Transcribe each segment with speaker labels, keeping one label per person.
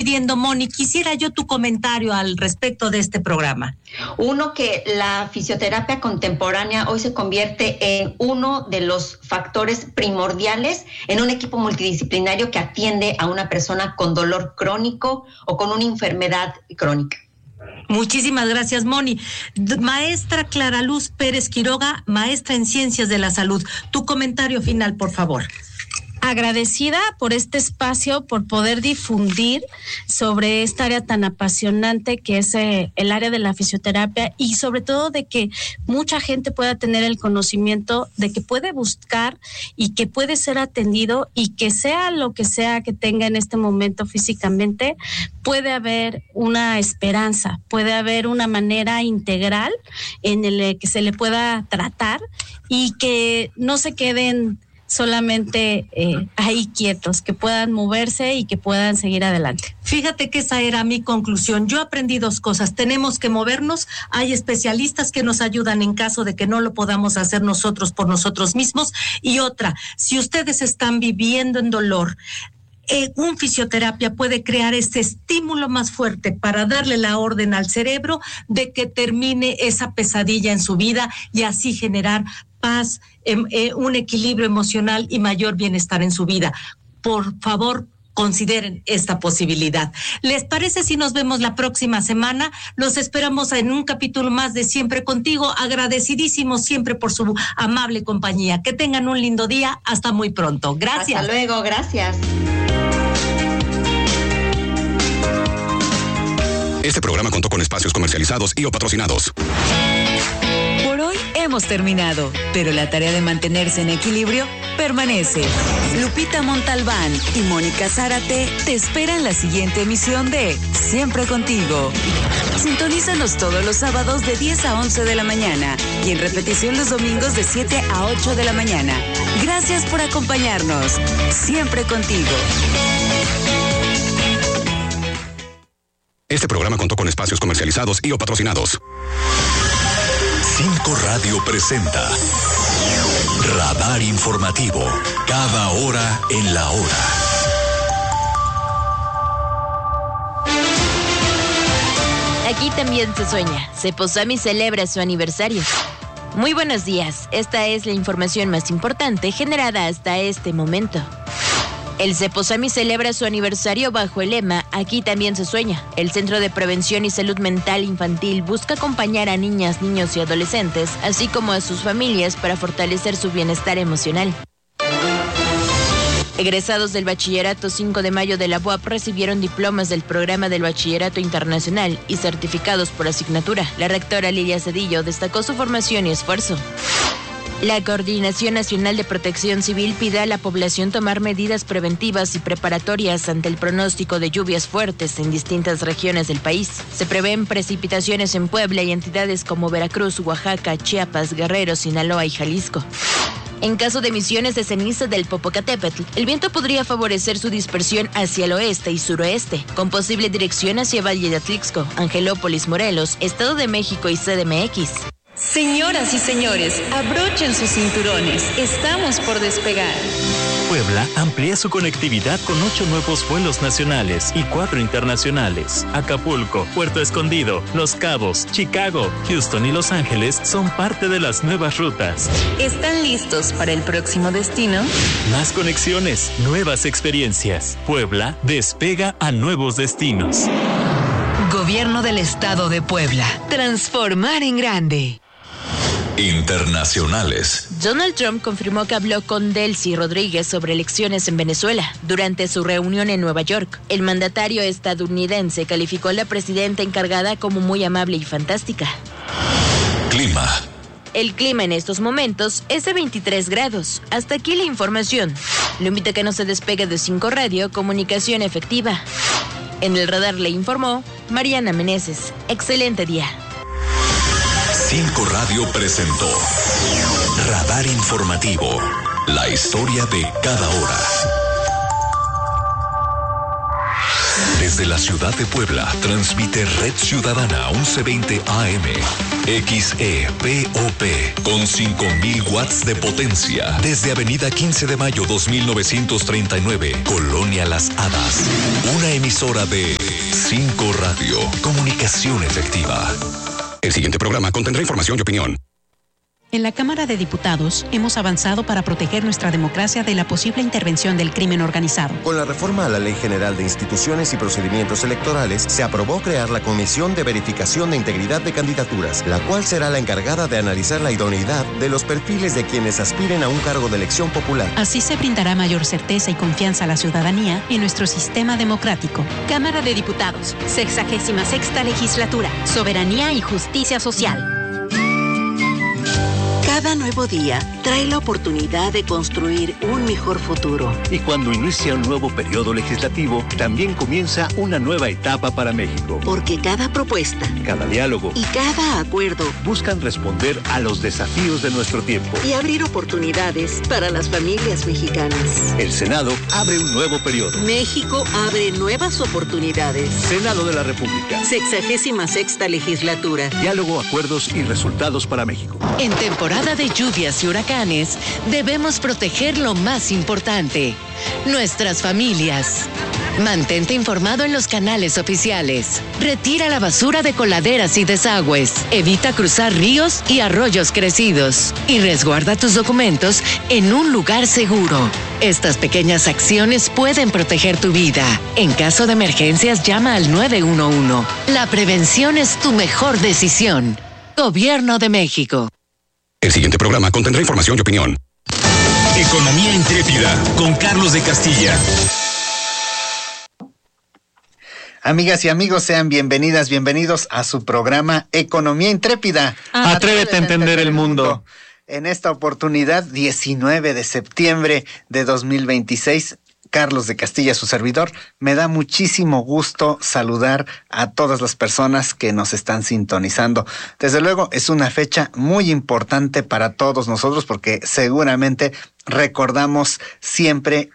Speaker 1: despidiendo, Moni, quisiera yo tu comentario al respecto de este programa.
Speaker 2: Uno, que la fisioterapia contemporánea hoy se convierte en uno de los factores primordiales en un equipo multidisciplinario que atiende a una persona con dolor crónico o con una enfermedad crónica.
Speaker 1: Muchísimas gracias, Moni. Maestra Clara Luz Pérez Quiroga, maestra en Ciencias de la Salud. Tu comentario final, por favor.
Speaker 3: Agradecida por este espacio, por poder difundir sobre esta área tan apasionante que es el área de la fisioterapia, y sobre todo de que mucha gente pueda tener el conocimiento de que puede buscar y que puede ser atendido, y que sea lo que sea que tenga en este momento físicamente, puede haber una esperanza, puede haber una manera integral en el que se le pueda tratar y que no se queden solamente ahí quietos, que puedan moverse y que puedan seguir adelante.
Speaker 1: Fíjate que esa era mi conclusión. Yo aprendí dos cosas. Tenemos que movernos. Hay especialistas que nos ayudan en caso de que no lo podamos hacer nosotros por nosotros mismos. Y otra, si ustedes están viviendo en dolor, un fisioterapia puede crear ese estímulo más fuerte para darle la orden al cerebro de que termine esa pesadilla en su vida y así generar paz, un equilibrio emocional y mayor bienestar en su vida. Por favor, consideren esta posibilidad. ¿Les parece si nos vemos la próxima semana? Los esperamos en un capítulo más de Siempre Contigo. Agradecidísimos siempre por su amable compañía. Que tengan un lindo día. Hasta muy pronto. Gracias.
Speaker 2: Hasta luego. Gracias.
Speaker 4: Este programa contó con espacios comercializados y o patrocinados.
Speaker 5: Por hoy hemos terminado, pero la tarea de mantenerse en equilibrio permanece. Lupita Montalbán y Mónica Zárate te esperan en la siguiente emisión de Siempre Contigo. Sintonízanos todos los sábados de 10 a 11 de la mañana y en repetición los domingos de 7 a 8 de la mañana. Gracias por acompañarnos. Siempre Contigo.
Speaker 4: Este programa contó con espacios comercializados y o patrocinados.
Speaker 6: 5 Radio presenta Radar Informativo. Cada hora en la hora.
Speaker 7: Aquí también se sueña. Ceposami celebra su aniversario. Muy buenos días. Esta es la información más importante generada hasta este momento. El Ceposami celebra su aniversario bajo el lema Aquí también se sueña. El Centro de Prevención y Salud Mental Infantil busca acompañar a niñas, niños y adolescentes, así como a sus familias, para fortalecer su bienestar emocional. Egresados del Bachillerato 5 de Mayo de la UAP recibieron diplomas del Programa del Bachillerato Internacional y certificados por asignatura. La rectora Lilia Cedillo destacó su formación y esfuerzo. La Coordinación Nacional de Protección Civil pide a la población tomar medidas preventivas y preparatorias ante el pronóstico de lluvias fuertes en distintas regiones del país. Se prevén precipitaciones en Puebla y entidades como Veracruz, Oaxaca, Chiapas, Guerrero, Sinaloa y Jalisco. En caso de emisiones de ceniza del Popocatépetl, el viento podría favorecer su dispersión hacia el oeste y suroeste, con posible dirección hacia Valle de Atlixco, Angelópolis, Morelos, Estado de México y CDMX.
Speaker 8: Señoras y señores, abrochen sus cinturones. Estamos por despegar.
Speaker 9: Puebla amplía su conectividad con 8 nuevos vuelos nacionales y 4 internacionales. Acapulco, Puerto Escondido, Los Cabos, Chicago, Houston y Los Ángeles son parte de las nuevas rutas.
Speaker 8: ¿Están listos para el próximo destino?
Speaker 9: Más conexiones, nuevas experiencias. Puebla despega a nuevos destinos.
Speaker 5: Gobierno del Estado de Puebla. Transformar en grande.
Speaker 6: Internacionales.
Speaker 7: Donald Trump confirmó que habló con Delcy Rodríguez sobre elecciones en Venezuela durante su reunión en Nueva York. El mandatario estadounidense calificó a la presidenta encargada como muy amable y fantástica.
Speaker 6: Clima.
Speaker 7: El clima en estos momentos es de 23 grados. Hasta aquí la información. Lo invito a que no se despegue de 5 Radio, comunicación efectiva. En el radar le informó Mariana Meneses. Excelente día.
Speaker 6: 5 Radio presentó Radar Informativo. La historia de cada hora. Desde la ciudad de Puebla, transmite Red Ciudadana 1120 AM. XEPOP, con 5,000 watts de potencia. Desde Avenida 15 de Mayo 2939, Colonia Las Hadas. Una emisora de 5 Radio. Comunicación efectiva.
Speaker 4: El siguiente programa contendrá información y opinión.
Speaker 10: En la Cámara de Diputados hemos avanzado para proteger nuestra democracia de la posible intervención del crimen organizado.
Speaker 11: Con la reforma a la Ley General de Instituciones y Procedimientos Electorales, se aprobó crear la Comisión de Verificación de Integridad de Candidaturas, la cual será la encargada de analizar la idoneidad de los perfiles de quienes aspiren a un cargo de elección popular.
Speaker 10: Así se brindará mayor certeza y confianza a la ciudadanía en nuestro sistema democrático.
Speaker 12: Cámara de Diputados, 66ª Legislatura, Soberanía y Justicia Social.
Speaker 13: Cada nuevo día trae la oportunidad de construir un mejor futuro.
Speaker 14: Y cuando inicia un nuevo periodo legislativo, también comienza una nueva etapa para México.
Speaker 13: Porque cada propuesta,
Speaker 14: cada diálogo
Speaker 13: y cada acuerdo
Speaker 14: buscan responder a los desafíos de nuestro tiempo
Speaker 13: y abrir oportunidades para las familias mexicanas.
Speaker 14: El Senado abre un nuevo periodo.
Speaker 13: México abre nuevas oportunidades.
Speaker 14: Senado de la República.
Speaker 13: 66ª Legislatura.
Speaker 14: Diálogo, acuerdos y resultados para México.
Speaker 5: En temporada de lluvias y huracanes, debemos proteger lo más importante, nuestras familias. Mantente informado en los canales oficiales. Retira la basura de coladeras y desagües. Evita cruzar ríos y arroyos crecidos. Y resguarda tus documentos en un lugar seguro. Estas pequeñas acciones pueden proteger tu vida. En caso de emergencias, llama al 911. La prevención es tu mejor decisión. Gobierno de México.
Speaker 4: El siguiente programa contendrá información y opinión.
Speaker 6: Economía Intrépida, con Carlos de Castilla.
Speaker 15: Amigas y amigos, sean bienvenidas, bienvenidos a su programa Economía Intrépida.
Speaker 16: Atrévete a entender el mundo.
Speaker 15: En esta oportunidad, 19 de septiembre de 2026, Carlos de Castilla, su servidor, me da muchísimo gusto saludar a todas las personas que nos están sintonizando. Desde luego, es una fecha muy importante para todos nosotros porque seguramente recordamos siempre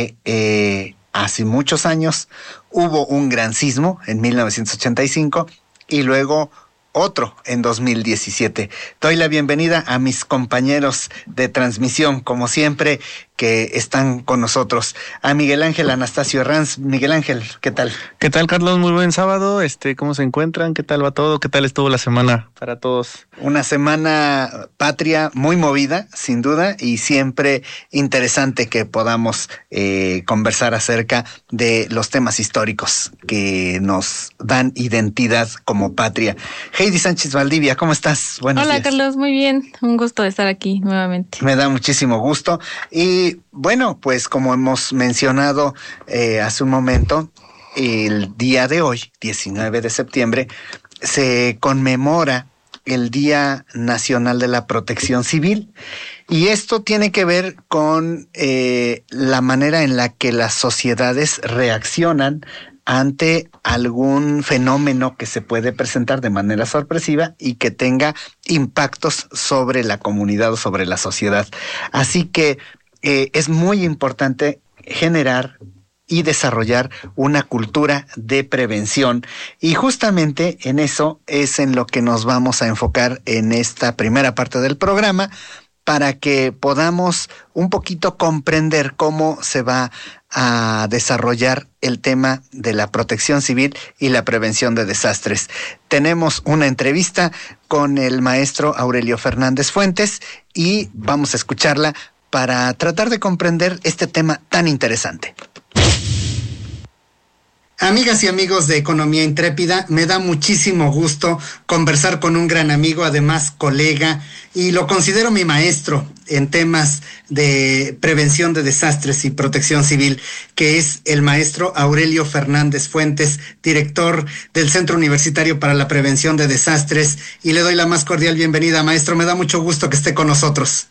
Speaker 15: que hace muchos años hubo un gran sismo en 1985 y luego otro en 2017. Doy la bienvenida a mis compañeros de transmisión, como siempre, que están con nosotros. A Miguel Ángel Anastasio Herranz. Miguel Ángel, ¿qué tal?
Speaker 16: ¿Qué tal, Carlos? Muy buen sábado. ¿Cómo se encuentran? ¿Qué tal va todo? ¿Qué tal estuvo la semana para todos?
Speaker 15: Una semana patria muy movida, sin duda, y siempre interesante que podamos conversar acerca de los temas históricos que nos dan identidad como patria. Heidi Sánchez Valdivia, ¿cómo estás?
Speaker 17: Buenos días. Hola, Carlos, muy bien. Un gusto de estar aquí nuevamente.
Speaker 15: Me da muchísimo gusto. Y bueno, pues como hemos mencionado hace un momento, el día de hoy, 19 de septiembre, se conmemora el Día Nacional de la Protección Civil. Y esto tiene que ver con la manera en la que las sociedades reaccionan ante algún fenómeno que se puede presentar de manera sorpresiva y que tenga impactos sobre la comunidad o sobre la sociedad. Así que es muy importante generar y desarrollar una cultura de prevención. Y justamente en eso es en lo que nos vamos a enfocar en esta primera parte del programa, para que podamos un poquito comprender cómo se va a desarrollar el tema de la protección civil y la prevención de desastres. Tenemos una entrevista con el maestro Aurelio Fernández Fuentes y vamos a escucharla para tratar de comprender este tema tan interesante. Amigas y amigos de Economía Intrépida, me da muchísimo gusto conversar con un gran amigo, además colega, y lo considero mi maestro en temas de prevención de desastres y protección civil, que es el maestro Aurelio Fernández Fuentes, director del Centro Universitario para la Prevención de Desastres, y le doy la más cordial bienvenida, maestro. Me da mucho gusto que esté con nosotros.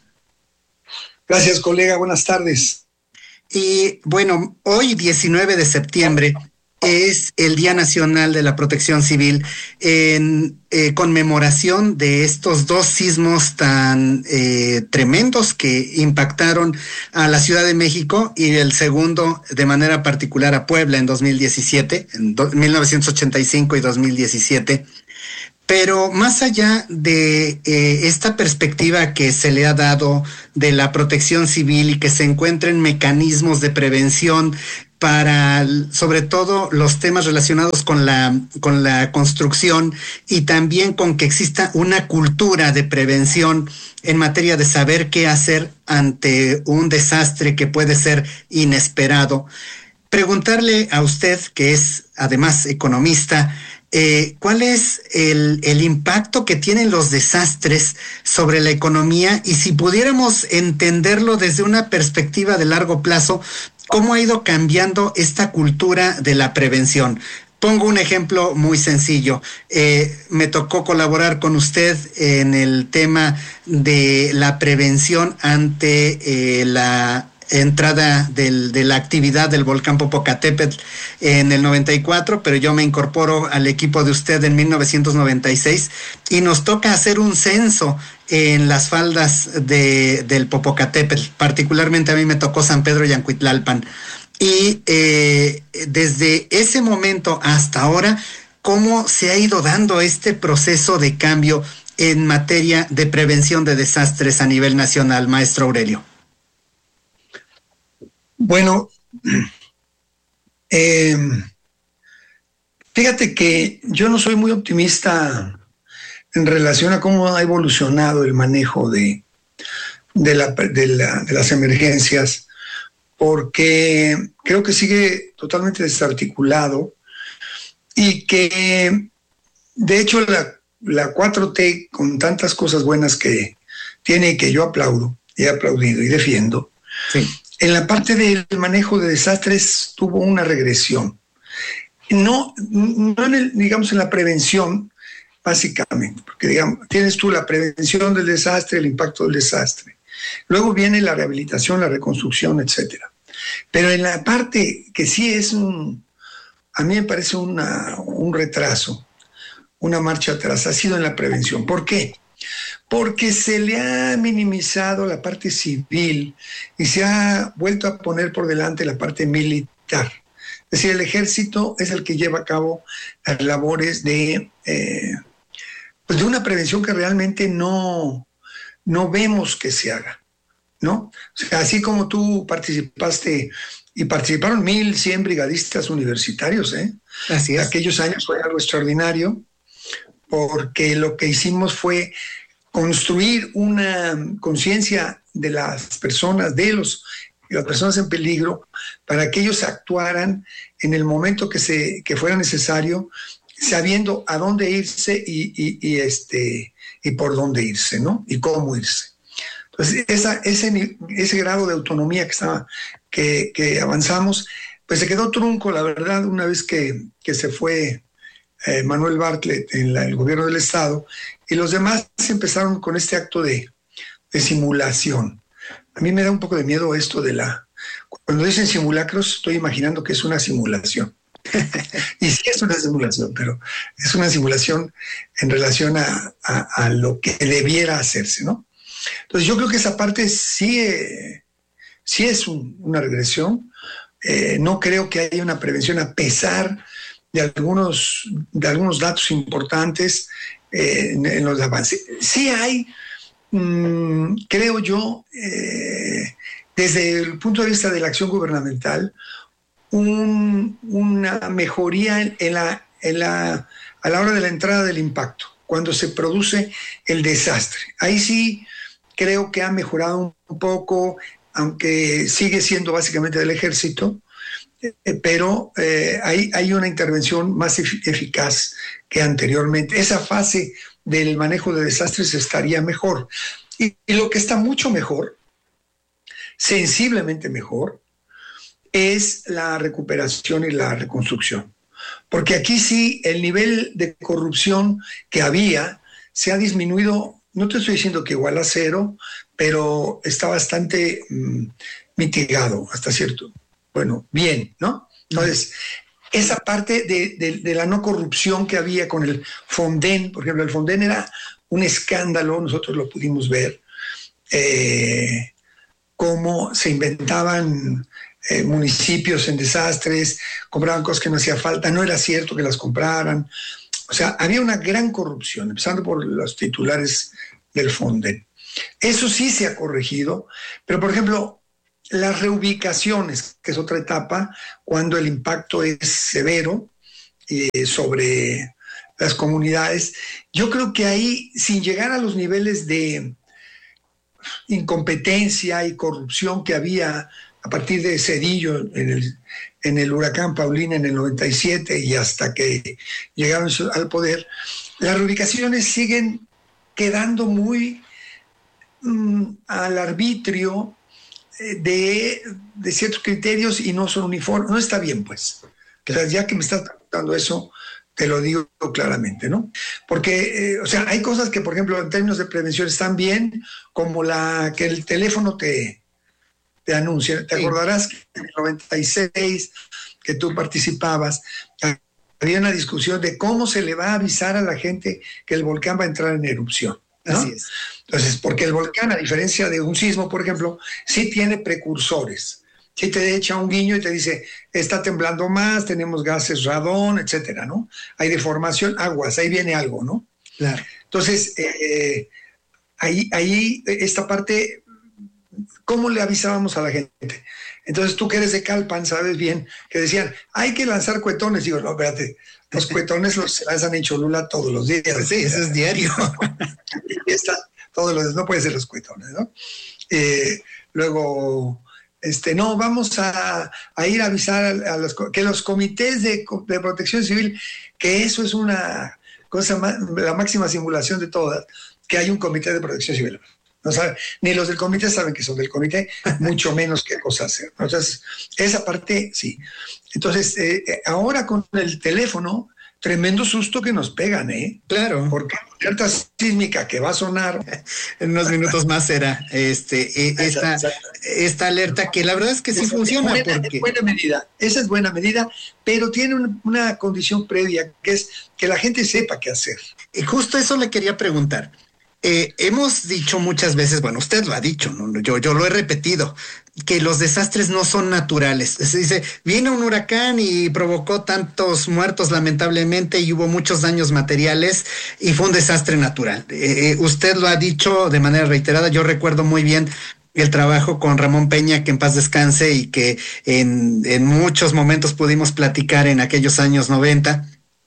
Speaker 18: Gracias, colega. Buenas tardes.
Speaker 15: Y bueno, hoy 19 de septiembre
Speaker 18: es el Día Nacional de la Protección Civil en conmemoración de estos dos sismos tan tremendos que impactaron a la Ciudad de México, y el segundo de manera particular a Puebla en 2017, en 1985 y 2017. Pero más allá de esta perspectiva que se le ha dado de la protección civil y que se encuentren mecanismos de prevención para, sobre todo, los temas relacionados con la construcción, y también con que exista una cultura de prevención en materia de saber qué hacer ante un desastre que puede ser inesperado. Preguntarle a usted, que es además economista, ¿cuál es el impacto que tienen los desastres sobre la economía? Y si pudiéramos entenderlo desde una perspectiva de largo plazo, ¿cómo ha ido cambiando esta cultura de la prevención? Pongo un ejemplo muy sencillo. Me tocó colaborar con usted en el tema de la prevención ante la entrada de la actividad del volcán Popocatépetl en el 94, pero yo me incorporo al equipo de usted en 1996 y nos toca hacer un censo en las faldas del Popocatépetl. Particularmente a mí me tocó San Pedro Yancuitlalpan. Y desde ese momento hasta ahora, ¿cómo se ha ido dando este proceso de cambio en materia de prevención de desastres a nivel nacional, maestro Aurelio?
Speaker 19: Bueno, fíjate que yo no soy muy optimista en relación a cómo ha evolucionado el manejo de las emergencias, porque creo que sigue totalmente desarticulado y que, de hecho, la 4T, con tantas cosas buenas que tiene y que yo aplaudo, he aplaudido y defiendo, sí, en la parte del manejo de desastres tuvo una regresión. No digamos en la prevención, básicamente, porque digamos, tienes tú la prevención del desastre, el impacto del desastre. Luego viene la rehabilitación, la reconstrucción, etcétera. Pero en la parte que sí es a mí me parece un retraso, una marcha atrás, ha sido en la prevención. ¿Por qué? Porque se le ha minimizado la parte civil y se ha vuelto a poner por delante la parte militar. Es decir, el ejército es el que lleva a cabo las labores de una prevención que realmente no vemos que se haga, ¿no? O sea, así como tú participaste, y participaron 1,100 brigadistas universitarios, Así es. Aquellos años fue algo extraordinario, porque lo que hicimos fue construir una conciencia de las personas, de las personas en peligro, para que ellos actuaran en el momento que fuera necesario, sabiendo a dónde irse y por dónde irse, ¿no? Y cómo irse. Entonces, ese grado de autonomía que avanzamos, pues se quedó trunco, la verdad, una vez que se fue Manuel Bartlett en el gobierno del Estado, y los demás empezaron con este acto de simulación. A mí me da un poco de miedo esto cuando dicen simulacros, estoy imaginando que es una simulación. Y sí es una simulación, pero es una simulación en relación a lo que debiera hacerse, ¿no? Entonces yo creo que esa parte sí es una regresión. No creo que haya una prevención a pesar de algunos datos importantes en los avances. Sí hay, creo yo, desde el punto de vista de la acción gubernamental, una mejoría a la hora de la entrada del impacto, cuando se produce el desastre. Ahí sí creo que ha mejorado un poco, aunque sigue siendo básicamente del ejército, pero hay una intervención más eficaz que anteriormente. Esa fase del manejo de desastres estaría mejor. Y lo que está mucho mejor, sensiblemente mejor, es la recuperación y la reconstrucción. Porque aquí sí el nivel de corrupción que había se ha disminuido, no te estoy diciendo que igual a cero, pero está bastante mitigado hasta cierto, bien, ¿no? Entonces, esa parte de la no corrupción que había con el Fonden. Por ejemplo, el Fonden era un escándalo, nosotros lo pudimos ver, cómo se inventaban municipios en desastres, compraban cosas que no hacía falta, no era cierto que las compraran. O sea, había una gran corrupción, empezando por los titulares del Fonden. Eso sí se ha corregido, pero por ejemplo, las reubicaciones, que es otra etapa, cuando el impacto es severo sobre las comunidades, yo creo que ahí, sin llegar a los niveles de incompetencia y corrupción que había a partir de Zedillo en el huracán Paulina en el 97 y hasta que llegaron al poder, las reubicaciones siguen quedando muy al arbitrio de ciertos criterios y no son uniformes. No está bien, pues. O sea, ya que me estás preguntando eso, te lo digo claramente, ¿no? Porque, o sea, hay cosas que, por ejemplo, en términos de prevención están bien, como que el teléfono te anuncia. Te acordarás que en el 96, que tú participabas, había una discusión de cómo se le va a avisar a la gente que el volcán va a entrar en erupción, ¿no? Así es. Entonces, porque el volcán, a diferencia de un sismo, por ejemplo, sí tiene precursores. Sí te echa un guiño y te dice, está temblando más, tenemos gases radón, etcétera, ¿no? Hay deformación, aguas, ahí viene algo, ¿no? Claro. Entonces, ahí esta parte, ¿cómo le avisábamos a la gente? Entonces, tú que eres de Calpan, sabes bien, que decían, hay que lanzar cuetones. Digo, no, espérate, los cuetones se lanzan en Cholula todos los días. Sí, eso es diario. Todos los días, no puede ser los cuetones, ¿no? Luego, no, vamos a ir a avisar que los comités de protección civil, que eso es una cosa, la máxima simulación de todas, que hay un comité de protección civil. No saben, ni los del comité saben que son del comité, mucho menos qué cosa hacer. Entonces, esa parte sí. Entonces, ahora con el teléfono, tremendo susto que nos pegan, ¿eh? Claro. Porque la alerta sísmica que va a sonar
Speaker 15: en unos minutos más será esta alerta, que la verdad es que sí funciona.
Speaker 19: Es buena medida, esa es buena medida, pero tiene una condición previa, que es que la gente sepa qué hacer.
Speaker 15: Y justo eso le quería preguntar. Hemos dicho muchas veces, bueno, usted lo ha dicho, ¿no? Yo lo he repetido, que los desastres no son naturales. Se dice, viene un huracán y provocó tantos muertos lamentablemente y hubo muchos daños materiales y fue un desastre natural. Usted lo ha dicho de manera reiterada. Yo recuerdo muy bien el trabajo con Ramón Peña, que en paz descanse, y que en muchos momentos pudimos platicar en aquellos años 90,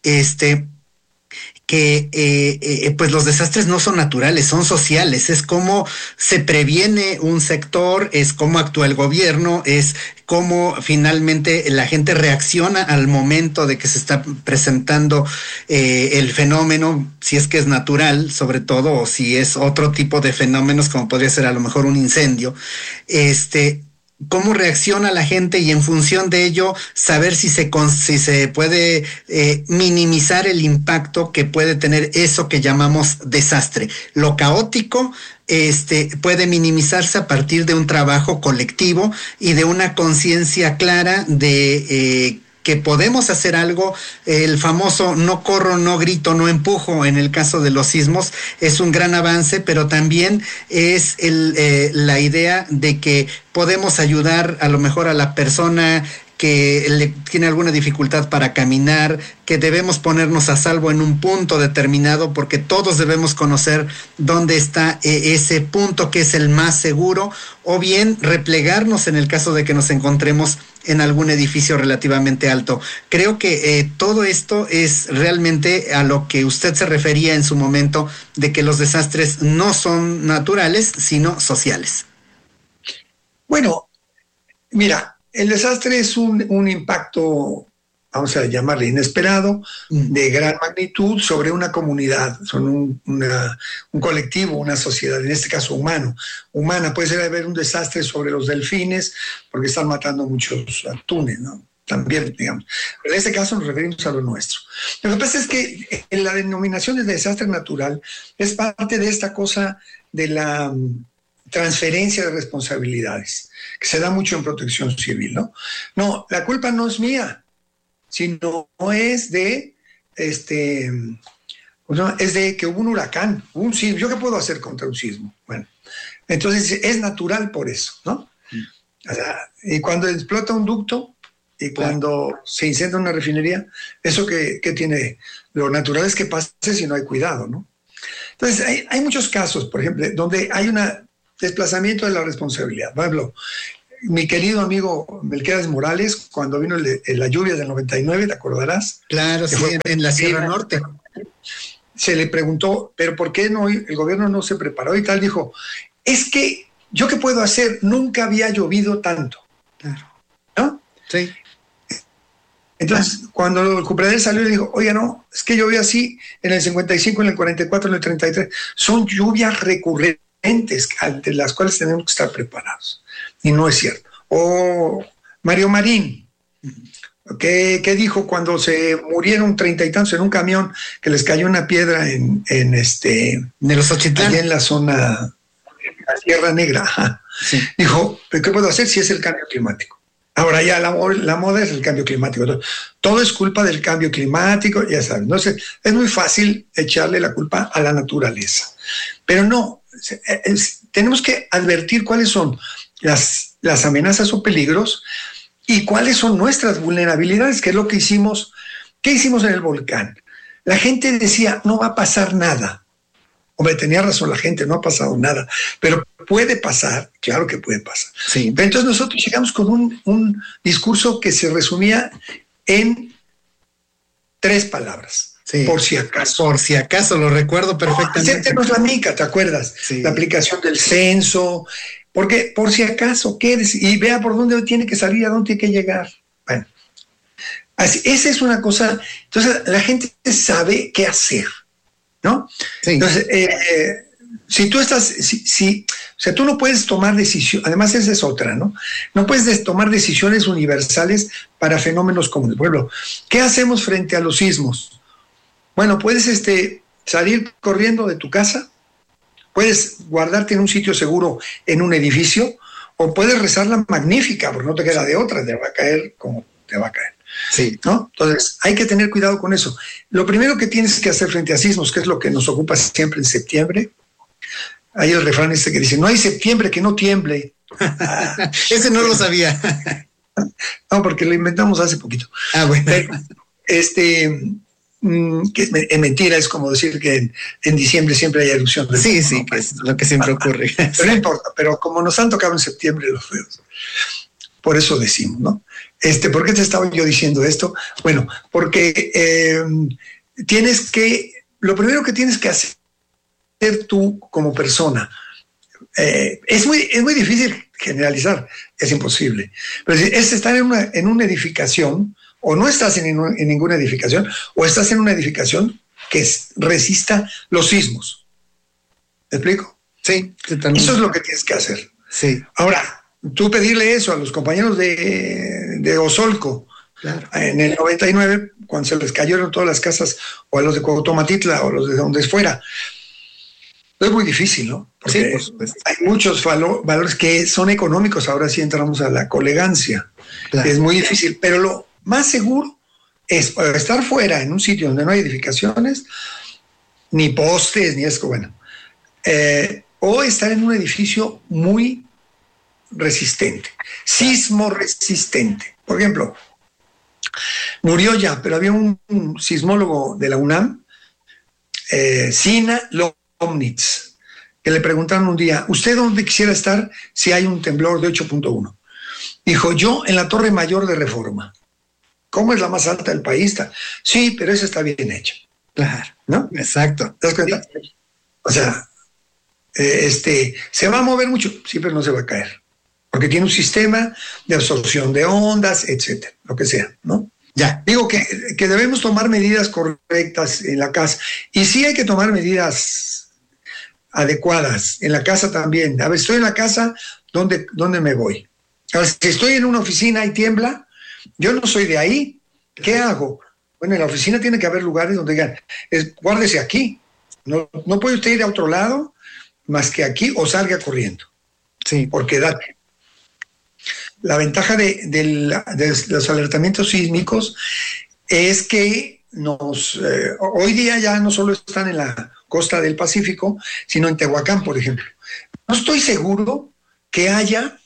Speaker 15: que pues los desastres no son naturales, son sociales. Es cómo se previene un sector, es cómo actúa el gobierno, es cómo finalmente la gente reacciona al momento de que se está presentando el fenómeno, si es que es natural, sobre todo, o si es otro tipo de fenómenos, como podría ser a lo mejor un incendio. Cómo reacciona la gente, y en función de ello saber si se puede minimizar el impacto que puede tener eso que llamamos desastre. Lo caótico puede minimizarse a partir de un trabajo colectivo y de una conciencia clara de que podemos hacer algo. El famoso no corro, no grito, no empujo en el caso de los sismos es un gran avance, pero también es la idea de que podemos ayudar a lo mejor a la persona que tiene alguna dificultad para caminar, que debemos ponernos a salvo en un punto determinado, porque todos debemos conocer dónde está ese punto que es el más seguro, o bien replegarnos en el caso de que nos encontremos en algún edificio relativamente alto. Creo que todo esto es realmente a lo que usted se refería en su momento, de que los desastres no son naturales, sino sociales.
Speaker 19: Bueno, mira, el desastre es un impacto, vamos a llamarle inesperado, de gran magnitud sobre una comunidad, son un colectivo, una sociedad, en este caso humana. Puede ser haber un desastre sobre los delfines, porque están matando muchos atunes, ¿no? También, digamos. Pero en este caso nos referimos a lo nuestro. Lo que pasa es que la denominación de desastre natural es parte de esta cosa de la transferencia de responsabilidades, que se da mucho en protección civil, ¿no? No, la culpa no es mía. sino es de, es de que hubo un huracán, un sismo. ¿Yo qué puedo hacer contra un sismo? Bueno, entonces es natural por eso, ¿no? O sea, y cuando explota un ducto y cuando se incendia una refinería, eso que tiene, lo natural es que pase si no hay cuidado, ¿no? Entonces hay muchos casos, por ejemplo, donde hay un desplazamiento de la responsabilidad. Por ejemplo, mi querido amigo Melquiades Morales, cuando vino la lluvia del 99, ¿te acordarás?
Speaker 18: Claro, sí, en la Sierra Norte.
Speaker 19: Se le preguntó, ¿pero por qué no el gobierno no se preparó y tal? Dijo, es que ¿yo qué puedo hacer? Nunca había llovido tanto.
Speaker 18: Claro.
Speaker 19: ¿No?
Speaker 18: Sí.
Speaker 19: Entonces, cuando el cumpleaños salió, le dijo, oye, no, es que llovió así en el 55, en el 44, en el 33. Son lluvias recurrentes de las cuales tenemos que estar preparados. Y no es cierto. O Mario Marín, que dijo cuando se murieron 30 y tantos en un camión que les cayó una piedra de
Speaker 18: los Ochitlán,
Speaker 19: allá en la zona de la Sierra Negra.
Speaker 18: Sí.
Speaker 19: Dijo, ¿pero qué puedo hacer si es el cambio climático? Ahora ya la moda es el cambio climático. Todo es culpa del cambio climático, ya saben. Entonces, es muy fácil echarle la culpa a la naturaleza. Pero no, tenemos que advertir cuáles son las amenazas o peligros y cuáles son nuestras vulnerabilidades, que es lo que hicimos. ¿Qué hicimos en el volcán? La gente decía, no va a pasar nada. Hombre, tenía razón la gente, no ha pasado nada, pero puede pasar, claro que puede pasar.
Speaker 18: Sí.
Speaker 19: Pero entonces nosotros llegamos con un discurso que se resumía en 3 palabras.
Speaker 18: Sí.
Speaker 19: Por si acaso.
Speaker 18: Por si acaso, lo recuerdo perfectamente.
Speaker 19: Acéptenos la mica, ¿te acuerdas?
Speaker 18: Sí.
Speaker 19: La aplicación del censo, porque por si acaso, y vea por dónde tiene que salir, a dónde tiene que llegar. Bueno, así, esa es una cosa. Entonces la gente sabe qué hacer, ¿no?
Speaker 18: Sí.
Speaker 19: Entonces, si tú estás, o sea, tú no puedes tomar decisiones, además esa es otra, ¿no? No puedes tomar decisiones universales para fenómenos comunes. Por ejemplo, ¿qué hacemos frente a los sismos? Bueno, puedes salir corriendo de tu casa, puedes guardarte en un sitio seguro en un edificio, o puedes rezar la magnífica, porque no te queda de otra, te va a caer como te va a caer.
Speaker 18: Sí.
Speaker 19: ¿No? Entonces, hay que tener cuidado con eso. Lo primero que tienes que hacer frente a sismos, que es lo que nos ocupa siempre en septiembre, hay el refrán que dice, no hay septiembre que no tiemble.
Speaker 18: Ese no lo sabía.
Speaker 19: No, porque lo inventamos hace poquito.
Speaker 18: Ah, bueno.
Speaker 19: Pero, que es mentira, es como decir que en diciembre siempre hay erupción.
Speaker 18: Sí, sí, que es lo que siempre ocurre.
Speaker 19: Pero no importa, pero como nos han tocado en septiembre los feos, por eso decimos, ¿no? ¿Por qué te estaba yo diciendo esto? Bueno, porque lo primero que tienes que hacer tú como persona, es muy difícil generalizar, es imposible, pero es estar en una edificación, o no estás en ninguna edificación, o estás en una edificación que resista los sismos. ¿Me explico?
Speaker 18: Sí, totalmente.
Speaker 19: Eso es lo que tienes que hacer.
Speaker 18: Sí.
Speaker 19: Ahora, tú pedirle eso a los compañeros de Osolco, claro, en el 99, cuando se les cayeron todas las casas, o a los de Cuauhtomatitla, o los de donde fuera, es muy difícil, ¿no? Porque
Speaker 18: sí,
Speaker 19: hay muchos valores que son económicos. Ahora sí entramos a la colegancia. Claro. Es muy difícil, pero lo más seguro es estar fuera en un sitio donde no hay edificaciones, ni postes, ni eso, bueno, o estar en un edificio muy resistente, sismo resistente. Por ejemplo, murió ya, pero había un sismólogo de la UNAM, Sina Lomnitz, que le preguntaron un día, ¿usted dónde quisiera estar si hay un temblor de 8.1? Dijo, yo en la Torre Mayor de Reforma. ¿Cómo es la más alta del país? Sí, pero esa está bien hecha.
Speaker 18: Claro,
Speaker 19: ¿no?
Speaker 18: Exacto.
Speaker 19: ¿Te das cuenta? O sea, se va a mover mucho, sí, pero no se va a caer, porque tiene un sistema de absorción de ondas, etcétera, lo que sea, ¿no? Ya, digo que debemos tomar medidas correctas en la casa, y sí hay que tomar medidas adecuadas en la casa también. A ver, estoy en la casa, ¿dónde me voy? A ver, si estoy en una oficina y tiembla, yo no soy de ahí, ¿qué hago? Bueno, en la oficina tiene que haber lugares donde digan, guárdese aquí, no puede usted ir a otro lado más que aquí, o salga corriendo.
Speaker 18: Sí.
Speaker 19: Porque date. La ventaja de los alertamientos sísmicos es que hoy día ya no solo están en la costa del Pacífico, sino en Tehuacán, por ejemplo. No estoy seguro que haya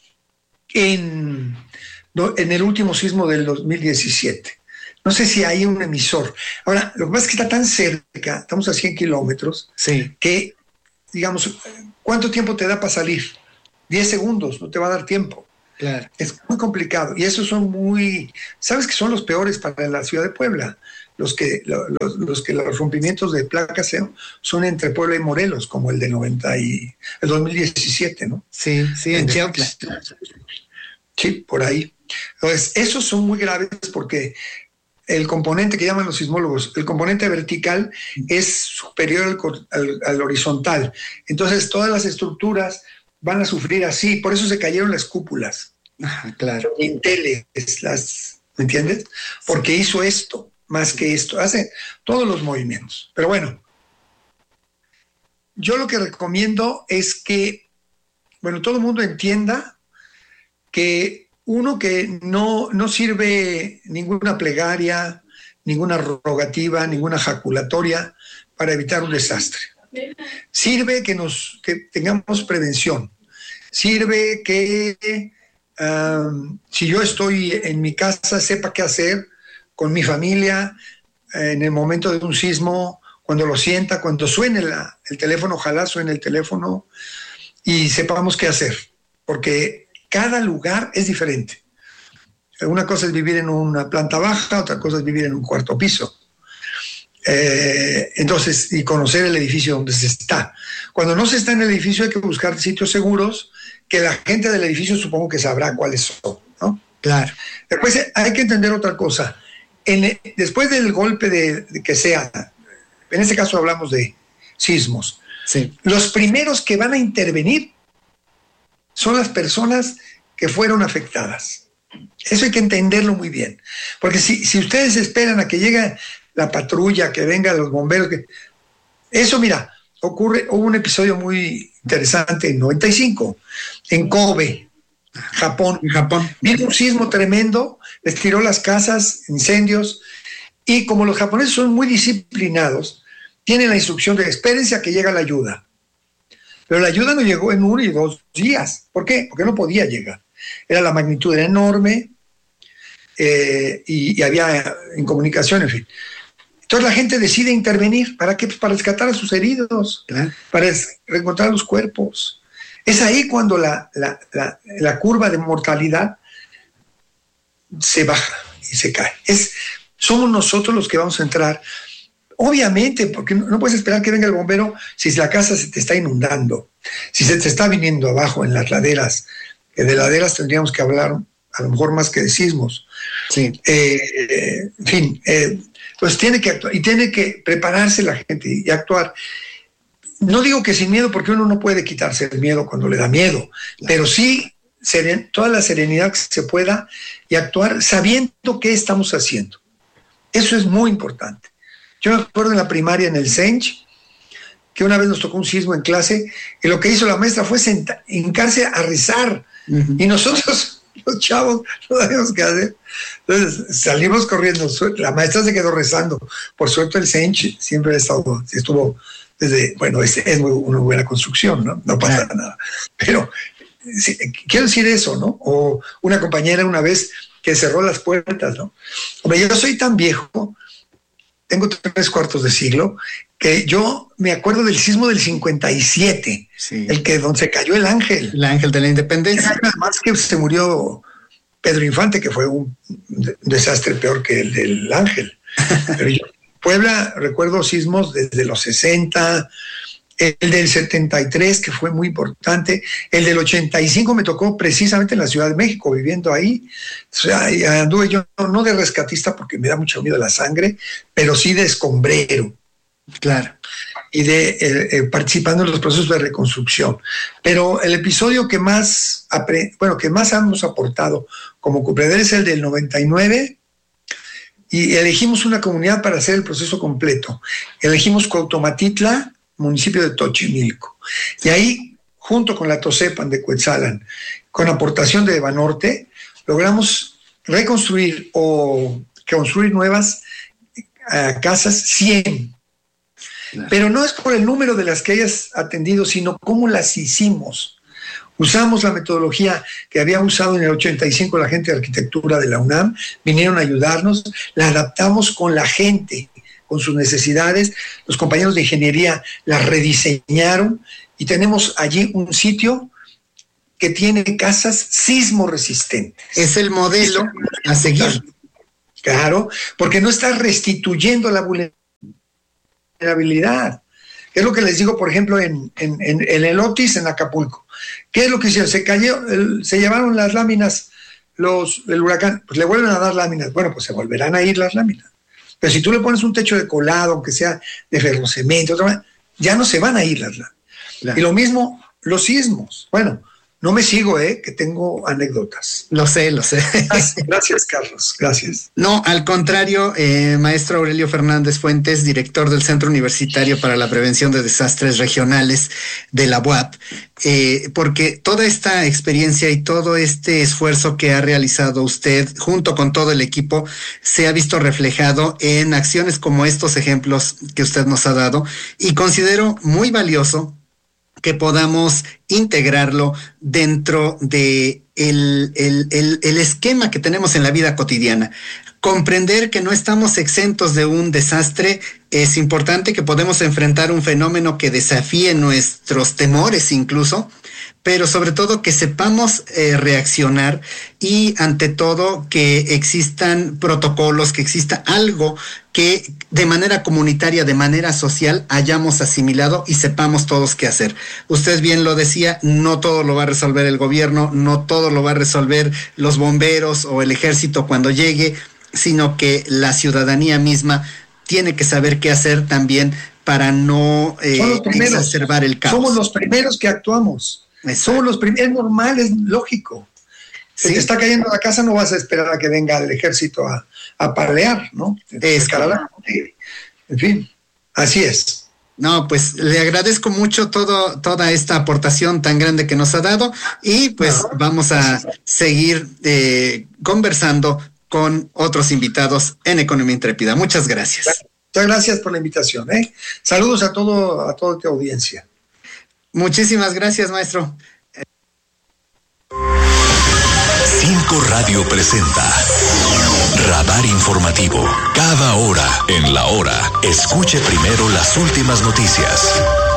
Speaker 19: en el último sismo del 2017. No sé si hay un emisor. Ahora, lo que pasa es que está tan cerca, estamos a 100 kilómetros, que, digamos, ¿cuánto tiempo te da para salir? 10 segundos, no te va a dar tiempo.
Speaker 15: Claro.
Speaker 19: Es muy complicado. Y esos son ¿sabes que son los peores para la ciudad de Puebla? Los que los rompimientos de placas son entre Puebla y Morelos, como el de el 2017, ¿no?
Speaker 15: Sí, en Chiautla.
Speaker 19: Sí, por ahí. Entonces, esos son muy graves porque el componente que llaman los sismólogos, el componente vertical es superior al horizontal. Entonces, todas las estructuras van a sufrir así. Por eso se cayeron las cúpulas.
Speaker 15: Ajá, claro.
Speaker 19: ¿Me entiendes? Porque hizo esto, más que esto. Hace todos los movimientos. Pero bueno, yo lo que recomiendo es que, todo el mundo entienda que que no sirve ninguna plegaria, ninguna rogativa, ninguna jaculatoria para evitar un desastre. Sirve que tengamos prevención. Sirve que si yo estoy en mi casa, sepa qué hacer con mi familia en el momento de un sismo, cuando lo sienta, cuando suene el teléfono, ojalá suene el teléfono y sepamos qué hacer, porque cada lugar es diferente. Una cosa es vivir en una planta baja, otra cosa es vivir en un cuarto piso. Entonces, y conocer el edificio donde se está. Cuando no se está en el edificio hay que buscar sitios seguros que la gente del edificio supongo que sabrá cuáles son, ¿no?
Speaker 15: Claro.
Speaker 19: Después hay que entender otra cosa. Después del golpe de que sea, en este caso hablamos de sismos,
Speaker 15: sí.
Speaker 19: Los primeros que van a intervenir son las personas que fueron afectadas. Eso hay que entenderlo muy bien. Porque si ustedes esperan a que llegue la patrulla, que vengan los bomberos, eso, mira, hubo un episodio muy interesante en 95, en Kobe, Japón. Vino un sismo tremendo, les tiró las casas, incendios, y como los japoneses son muy disciplinados, tienen la instrucción de espérense a que llegue la ayuda. Pero la ayuda no llegó en 1 y 2 días. ¿Por qué? Porque no podía llegar. La magnitud era enorme y había incomunicación, en fin. Entonces la gente decide intervenir. ¿Para qué? Pues para rescatar a sus heridos, para reencontrar los cuerpos. Es ahí cuando la curva de mortalidad se baja y se cae. Somos nosotros los que vamos a entrar. Obviamente, porque no puedes esperar que venga el bombero si la casa se te está inundando, si se te está viniendo abajo en las laderas. De laderas tendríamos que hablar a lo mejor más que de sismos.
Speaker 15: Sí.
Speaker 19: En fin, pues tiene que actuar y tiene que prepararse la gente y actuar. No digo que sin miedo, porque uno no puede quitarse el miedo cuando le da miedo, pero sí toda la serenidad que se pueda y actuar sabiendo qué estamos haciendo. Eso es muy importante. Yo me acuerdo en la primaria, en el CENCH, que una vez nos tocó un sismo en clase y lo que hizo la maestra fue hincarse a rezar. Uh-huh. Y nosotros, los chavos, no sabíamos qué hacer. Entonces salimos corriendo. La maestra se quedó rezando. Por suerte el CENCH siempre estuvo desde, es una buena construcción, ¿no? No pasa nada. Pero quiero decir eso, ¿no? O una compañera una vez que cerró las puertas, ¿no? Hombre, yo soy tan viejo, tengo 3/4 de siglo, que yo me acuerdo del sismo del 57, sí. Donde se cayó el ángel.
Speaker 15: El ángel de la independencia.
Speaker 19: Además que se murió Pedro Infante, que fue un desastre peor que el del ángel. Pero yo, Puebla, recuerdo sismos desde los 60, el del 73, que fue muy importante, el del 85 me tocó precisamente en la Ciudad de México, viviendo ahí. O sea, anduve yo no de rescatista porque me da mucho miedo la sangre, pero sí de escombrero.
Speaker 15: Claro.
Speaker 19: Y de participando en los procesos de reconstrucción. Pero el episodio que más hemos aportado como Cupreder es el del 99, y elegimos una comunidad para hacer el proceso completo. Elegimos Cuauhtomatitla, municipio de Xochimilco. Y ahí, junto con la Tosepan de Cuetzalan, con aportación de Banorte, logramos reconstruir o construir nuevas casas 100. Claro. Pero no es por el número de las que hayas atendido, sino cómo las hicimos. Usamos la metodología que había usado en el 85 la gente de arquitectura de la UNAM, vinieron a ayudarnos, la adaptamos con la gente, con sus necesidades, los compañeros de ingeniería la rediseñaron y tenemos allí un sitio que tiene casas sismo resistentes.
Speaker 18: Es el modelo a seguir.
Speaker 19: Claro, porque no está restituyendo la vulnerabilidad. Es lo que les digo, por ejemplo, en el Otis, en Acapulco. ¿Qué es lo que hicieron? Se llevaron las láminas, el huracán, pues le vuelven a dar láminas. Bueno, pues se volverán a ir las láminas. Pero si tú le pones un techo de colado, aunque sea de ferrocemento, ya no se van a ir las láminas. Claro. Y lo mismo los sismos. Bueno, no me sigo, que tengo anécdotas.
Speaker 18: Lo sé.
Speaker 19: Gracias, Carlos. Gracias.
Speaker 18: No, al contrario, maestro Aurelio Fernández Fuentes, director del Centro Universitario para la Prevención de Desastres Regionales de la UAP, porque toda esta experiencia y todo este esfuerzo que ha realizado usted junto con todo el equipo se ha visto reflejado en acciones como estos ejemplos que usted nos ha dado, y considero muy valioso que podamos integrarlo dentro de el esquema que tenemos en la vida cotidiana. Comprender que no estamos exentos de un desastre, es importante, que podemos enfrentar un fenómeno que desafíe nuestros temores incluso, pero sobre todo que sepamos reaccionar, y ante todo que existan protocolos, que exista algo que de manera comunitaria, de manera social, hayamos asimilado y sepamos todos qué hacer. Usted bien lo decía, no todo lo va a resolver el gobierno, no todo lo va a resolver los bomberos o el ejército cuando llegue, sino que la ciudadanía misma tiene que saber qué hacer también para no exacerbar el caos.
Speaker 19: Somos los primeros que actuamos. Exacto. Somos los primeros, es normal, es lógico. Si te está cayendo la casa, no vas a esperar a que venga el ejército a palear, ¿no? En fin, así es.
Speaker 18: No, pues le agradezco mucho toda esta aportación tan grande que nos ha dado, y pues vamos a seguir conversando con otros invitados en Economía Intrépida. Muchas gracias.
Speaker 19: Muchas gracias por la invitación. Saludos a toda tu audiencia.
Speaker 18: Muchísimas gracias, maestro.
Speaker 6: 5 Radio presenta Radar Informativo. Cada hora en la hora, escuche primero las últimas noticias.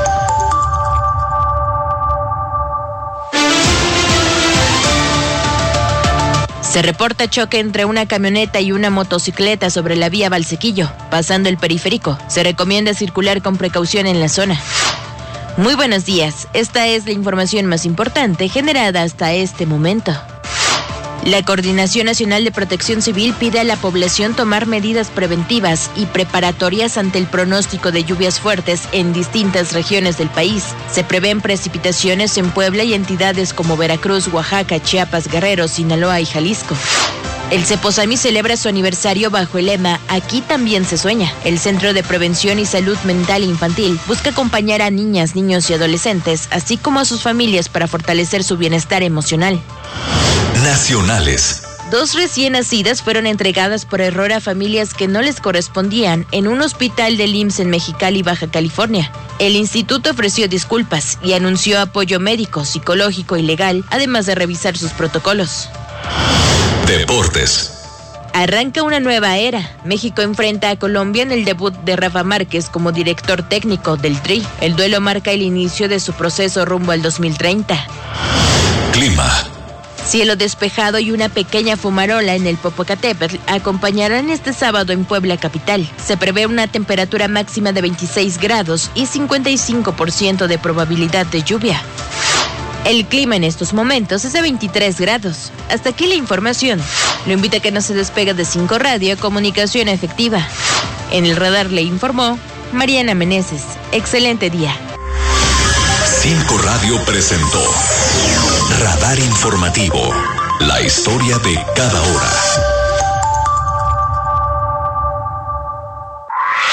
Speaker 7: Se reporta choque entre una camioneta y una motocicleta sobre la vía Valsequillo, pasando el periférico. Se recomienda circular con precaución en la zona. Muy buenos días, esta es la información más importante generada hasta este momento. La Coordinación Nacional de Protección Civil pide a la población tomar medidas preventivas y preparatorias ante el pronóstico de lluvias fuertes en distintas regiones del país. Se prevén precipitaciones en Puebla y entidades como Veracruz, Oaxaca, Chiapas, Guerrero, Sinaloa y Jalisco. El Ceposami celebra su aniversario bajo el lema Aquí también se sueña. El Centro de Prevención y Salud Mental Infantil busca acompañar a niñas, niños y adolescentes, así como a sus familias, para fortalecer su bienestar emocional.
Speaker 6: Nacionales.
Speaker 7: 2 recién nacidas fueron entregadas por error a familias que no les correspondían en un hospital del IMSS en Mexicali, Baja California. El instituto ofreció disculpas y anunció apoyo médico, psicológico y legal, además de revisar sus protocolos.
Speaker 6: Deportes.
Speaker 7: Arranca una nueva era. México enfrenta a Colombia en el debut de Rafa Márquez como director técnico del Tri. El duelo marca el inicio de su proceso rumbo al 2030.
Speaker 6: Clima.
Speaker 7: Cielo despejado y una pequeña fumarola en el Popocatépetl acompañarán este sábado en Puebla capital. Se prevé una temperatura máxima de 26 grados y 55% de probabilidad de lluvia. El clima en estos momentos es de 23 grados. Hasta aquí la información. Lo invito a que no se despegue de 5 Radio, comunicación efectiva. En el radar le informó Mariana Meneses. Excelente día.
Speaker 6: 5 Radio presentó Radar Informativo. La historia de cada hora.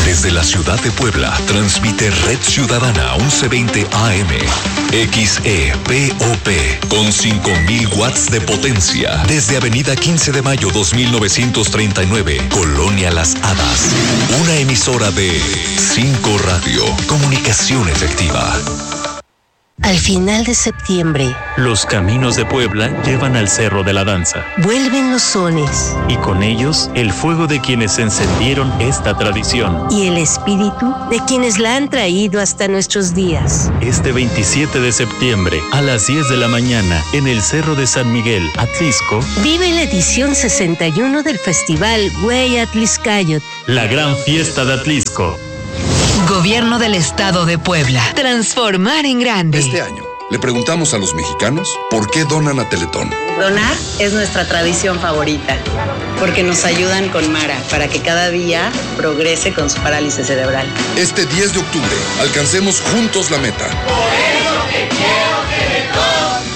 Speaker 6: Desde la ciudad de Puebla, transmite Red Ciudadana 1120 AM, XEPOP, con 5000 watts de potencia. Desde Avenida 15 de Mayo 2939, Colonia Las Hadas. Una emisora de 5 Radio, comunicación efectiva.
Speaker 20: Al final de septiembre,
Speaker 9: los caminos de Puebla llevan al Cerro de la Danza.
Speaker 20: Vuelven los sones.
Speaker 9: Y con ellos, el fuego de quienes encendieron esta tradición.
Speaker 20: Y el espíritu de quienes la han traído hasta nuestros días.
Speaker 9: Este 27 de septiembre, a las 10 de la mañana, en el Cerro de San Miguel, Atlisco,
Speaker 20: vive la edición 61 del Festival Güey Atliscayot.
Speaker 9: La gran fiesta de Atlisco.
Speaker 5: Gobierno del Estado de Puebla. Transformar en grande.
Speaker 21: Este año le preguntamos a los mexicanos por qué donan a Teletón.
Speaker 22: Donar es nuestra tradición favorita, porque nos ayudan con Mara para que cada día progrese con su parálisis cerebral.
Speaker 21: Este 10 de octubre, alcancemos juntos la meta.
Speaker 23: Por eso te quiero, Teletón.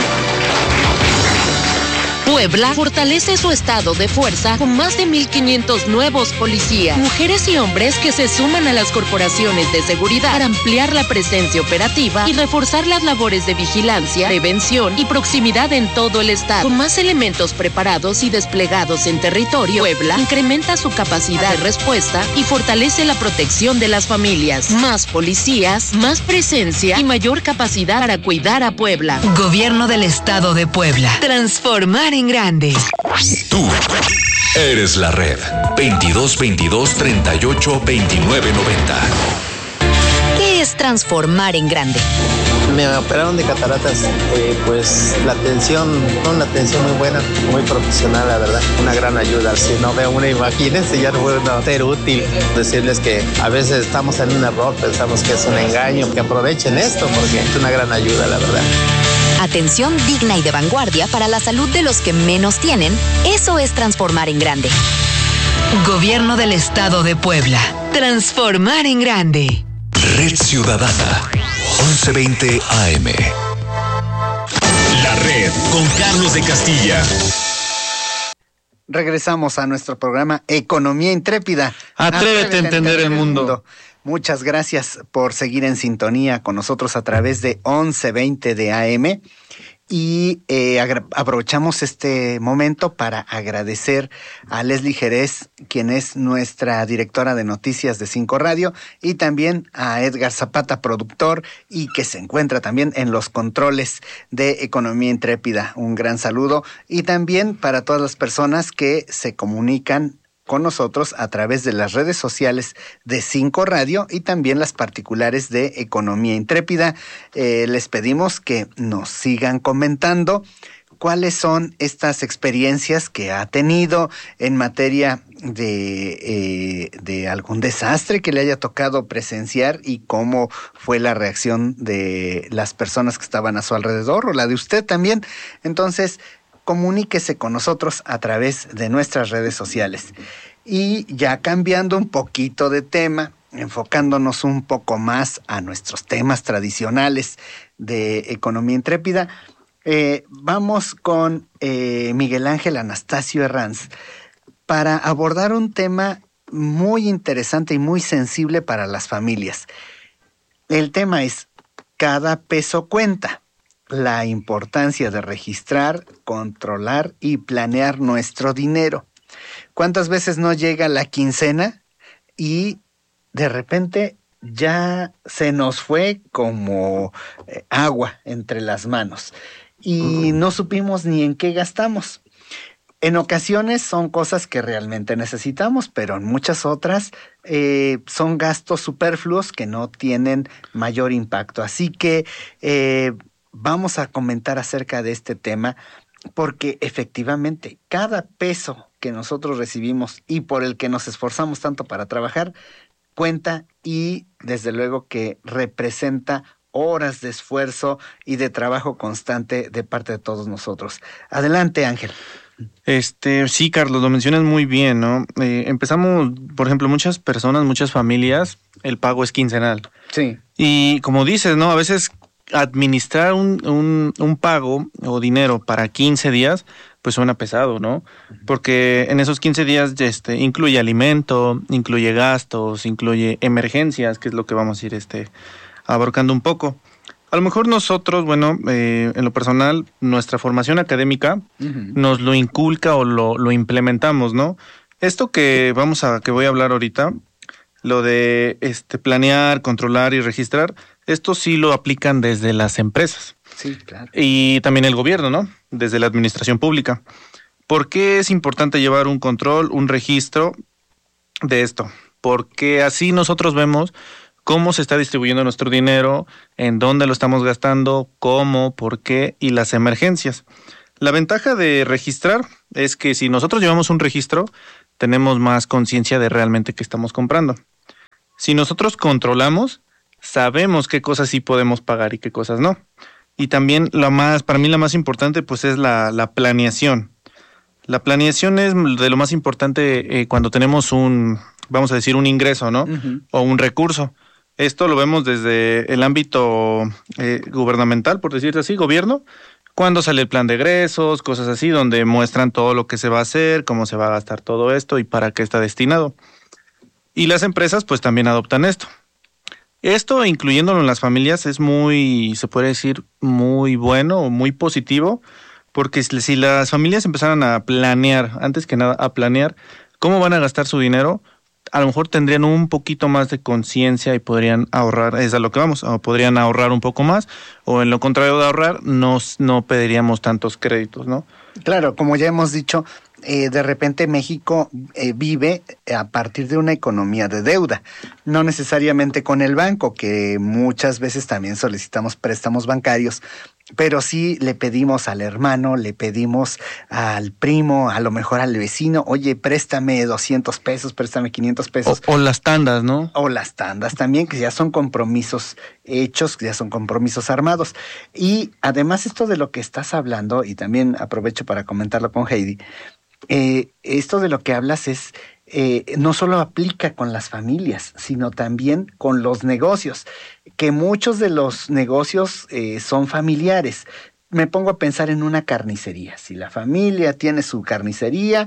Speaker 24: Puebla fortalece su estado de fuerza con más de 1,500 nuevos policías, mujeres y hombres que se suman a las corporaciones de seguridad para ampliar la presencia operativa y reforzar las labores de vigilancia, prevención y proximidad en todo el estado. Con más elementos preparados y desplegados en territorio, Puebla incrementa su capacidad de respuesta y fortalece la protección de las familias. Más policías, más presencia y mayor capacidad para cuidar a Puebla.
Speaker 5: Gobierno del Estado de Puebla. Transformar en grande.
Speaker 6: Tú eres la red. 2222 38 29 90.
Speaker 5: ¿Qué es transformar en grande?
Speaker 25: Me operaron de cataratas, pues la atención, una atención muy buena, muy profesional, la verdad, una gran ayuda. Si no veo una, imagínense, ya no puedo ser útil. Decirles que a veces estamos en un error, pensamos que es un engaño, que aprovechen esto porque es una gran ayuda, la verdad.
Speaker 5: Atención digna y de vanguardia para la salud de los que menos tienen, eso es transformar en grande. Gobierno del Estado de Puebla. Transformar en grande.
Speaker 6: Red Ciudadana 1120 AM.
Speaker 26: La Red con Carlos de Castilla.
Speaker 15: Regresamos a nuestro programa Economía Intrépida.
Speaker 16: Atrévete a entender el mundo.
Speaker 15: Muchas gracias por seguir en sintonía con nosotros a través de 1120 de AM. Y aprovechamos este momento para agradecer a Leslie Jerez, quien es nuestra directora de noticias de 5 Radio, y también a Edgar Zapata, productor, y que se encuentra también en los controles de Economía Intrépida. Un gran saludo. Y también para todas las personas que se comunican con nosotros a través de las redes sociales de 5 Radio y también las particulares de Economía Intrépida. Les pedimos que nos sigan comentando cuáles son estas experiencias que ha tenido en materia de algún desastre que le haya tocado presenciar y cómo fue la reacción de las personas que estaban a su alrededor o la de usted también. Entonces, comuníquese con nosotros a través de nuestras redes sociales. Y ya cambiando un poquito de tema, enfocándonos un poco más a nuestros temas tradicionales de Economía Intrépida, vamos con Miguel Ángel Anastasio Herranz para abordar un tema muy interesante y muy sensible para las familias. El tema es cada peso cuenta. La importancia de registrar, controlar y planear nuestro dinero. ¿Cuántas veces no llega la quincena y de repente ya se nos fue como agua entre las manos y no supimos ni en qué gastamos? En ocasiones son cosas que realmente necesitamos, pero en muchas otras son gastos superfluos que no tienen mayor impacto. Así que vamos a comentar acerca de este tema porque efectivamente cada peso que nosotros recibimos y por el que nos esforzamos tanto para trabajar cuenta y desde luego que representa horas de esfuerzo y de trabajo constante de parte de todos nosotros. Adelante, Ángel.
Speaker 16: Sí, Carlos, lo mencionas muy bien, ¿no? Empezamos, por ejemplo, muchas personas, muchas familias, el pago es quincenal.
Speaker 15: Sí.
Speaker 16: Y como dices, ¿no? A veces administrar un pago o dinero para 15 días, pues suena pesado, ¿no? Porque en esos 15 días incluye alimento, incluye gastos, incluye emergencias, que es lo que vamos a ir abarcando un poco. A lo mejor nosotros, en lo personal, nuestra formación académica nos lo inculca o lo implementamos, ¿no? Esto que voy a hablar ahorita, lo de planear, controlar y registrar, esto sí lo aplican desde las empresas.
Speaker 15: Sí, claro.
Speaker 16: Y también el gobierno, ¿no? Desde la administración pública. ¿Por qué es importante llevar un control, un registro de esto? Porque así nosotros vemos cómo se está distribuyendo nuestro dinero, en dónde lo estamos gastando, cómo, por qué y las emergencias. La ventaja de registrar es que si nosotros llevamos un registro, tenemos más conciencia de realmente qué estamos comprando. Si nosotros controlamos, sabemos qué cosas sí podemos pagar y qué cosas no. Y también para mí la más importante pues es la planeación. La planeación es de lo más importante cuando tenemos un ingreso, ¿no? O un recurso. Esto lo vemos desde el ámbito gubernamental, por decirlo así, gobierno, cuando sale el plan de egresos, cosas así, donde muestran todo lo que se va a hacer, cómo se va a gastar todo esto y para qué está destinado. Y las empresas pues también adoptan esto. Esto, incluyéndolo en las familias, es se puede decir, muy bueno o muy positivo, porque si las familias empezaran a planear, antes que nada, a planear cómo van a gastar su dinero, a lo mejor tendrían un poquito más de conciencia y podrían ahorrar, es a lo que vamos, o podrían ahorrar un poco más, o en lo contrario de ahorrar, no pediríamos tantos créditos, ¿no?
Speaker 15: Claro, como ya hemos dicho, de repente México vive a partir de una economía de deuda, no necesariamente con el banco, que muchas veces también solicitamos préstamos bancarios, pero sí le pedimos al hermano, le pedimos al primo, a lo mejor al vecino, oye, préstame 200 pesos, préstame 500 pesos.
Speaker 16: O las tandas, ¿no?
Speaker 15: O las tandas también, que ya son compromisos hechos, que ya son compromisos armados. Y además esto de lo que estás hablando, y también aprovecho para comentarlo con Heidi, esto de lo que hablas es no solo aplica con las familias, sino también con los negocios, que muchos de los negocios son familiares. Me pongo a pensar en una carnicería. Si la familia tiene su carnicería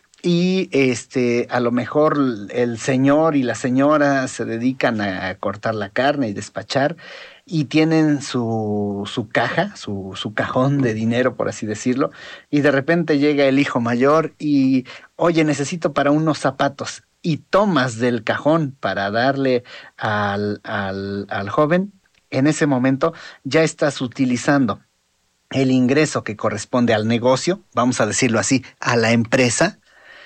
Speaker 15: y a lo mejor el señor y la señora se dedican a cortar la carne y despachar, y tienen su caja, su cajón de dinero, por así decirlo, y de repente llega el hijo mayor y, oye, necesito para unos zapatos, y tomas del cajón para darle al joven, en ese momento ya estás utilizando el ingreso que corresponde al negocio, vamos a decirlo así, a la empresa,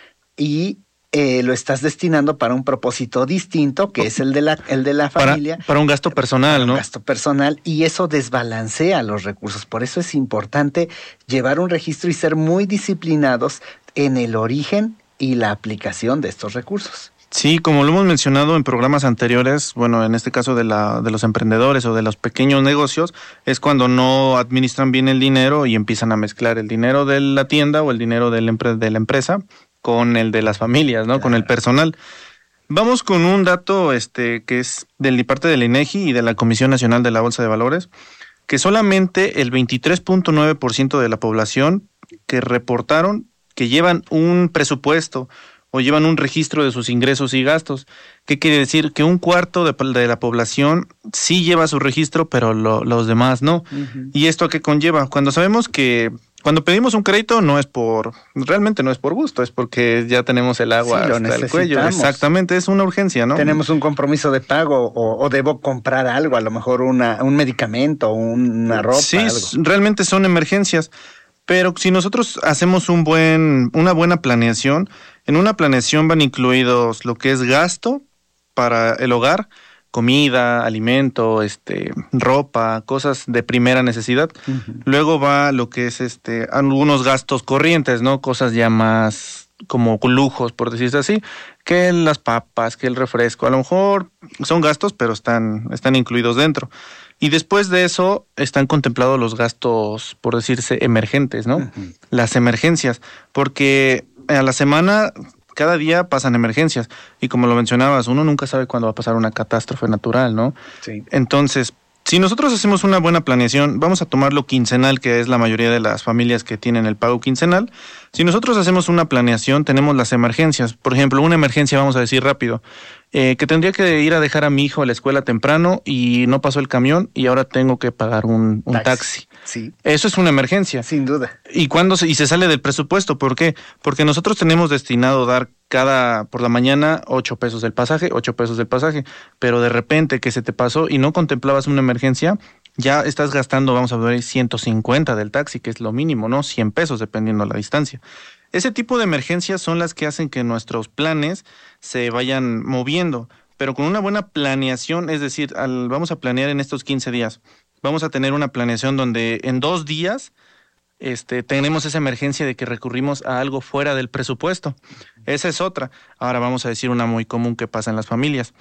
Speaker 15: y lo estás destinando para un propósito distinto, que es el de la familia.
Speaker 16: Para un gasto personal, ¿no?
Speaker 15: Un gasto personal, y eso desbalancea los recursos. Por eso es importante llevar un registro y ser muy disciplinados en el origen y la aplicación de estos recursos.
Speaker 16: Sí, como lo hemos mencionado en programas anteriores, bueno, en este caso de los emprendedores o de los pequeños negocios, es cuando no administran bien el dinero y empiezan a mezclar el dinero de la tienda o el dinero de la empresa con el de las familias, ¿no? Claro. Con el personal. Vamos con un dato que es de parte del INEGI y de la Comisión Nacional de la Bolsa de Valores, que solamente el 23.9% de la población que reportaron que llevan un presupuesto o llevan un registro de sus ingresos y gastos. ¿Qué quiere decir? Que un cuarto de la población sí lleva su registro, pero los demás no. Uh-huh. ¿Y esto qué conlleva? Cuando sabemos que cuando pedimos un crédito realmente no es por gusto, es porque ya tenemos el agua hasta el cuello. Exactamente, es una urgencia, ¿no?
Speaker 15: Tenemos un compromiso de pago o debo comprar algo, a lo mejor un medicamento, una ropa.
Speaker 16: Sí,
Speaker 15: algo.
Speaker 16: Realmente son emergencias. Pero si nosotros hacemos una buena planeación, en una planeación van incluidos lo que es gasto para el hogar, comida, alimento, ropa, cosas de primera necesidad. Uh-huh. Luego va lo que es algunos gastos corrientes, ¿no? Cosas ya más como lujos, por decirse así, que las papas, que el refresco. A lo mejor son gastos, pero están incluidos dentro. Y después de eso están contemplados los gastos, por decirse, emergentes, ¿no? Uh-huh. Las emergencias, porque a la semana, cada día pasan emergencias. Y como lo mencionabas, uno nunca sabe cuándo va a pasar una catástrofe natural, ¿no?
Speaker 15: Sí.
Speaker 16: Entonces, Si nosotros hacemos una buena planeación, vamos a tomarlo quincenal, que es la mayoría de las familias que tienen el pago quincenal. Si nosotros hacemos una planeación, tenemos las emergencias. Por ejemplo, una emergencia, vamos a decir rápido, que tendría que ir a dejar a mi hijo a la escuela temprano y no pasó el camión y ahora tengo que pagar un taxi.
Speaker 15: Sí.
Speaker 16: Eso es una emergencia.
Speaker 15: Sin duda.
Speaker 16: ¿Y cuándo se sale del presupuesto? ¿Por qué? Porque nosotros tenemos destinado dar por la mañana 8 pesos del pasaje, pero de repente que se te pasó y no contemplabas una emergencia, ya estás gastando, vamos a ver, 150 del taxi, que es lo mínimo, ¿no? 100 pesos dependiendo de la distancia. Ese tipo de emergencias son las que hacen que nuestros planes se vayan moviendo, pero con una buena planeación, es decir, vamos a planear en estos 15 días, vamos a tener una planeación donde en 2 días tenemos esa emergencia de que recurrimos a algo fuera del presupuesto. Esa es otra. Ahora vamos a decir una muy común que pasa en las familias.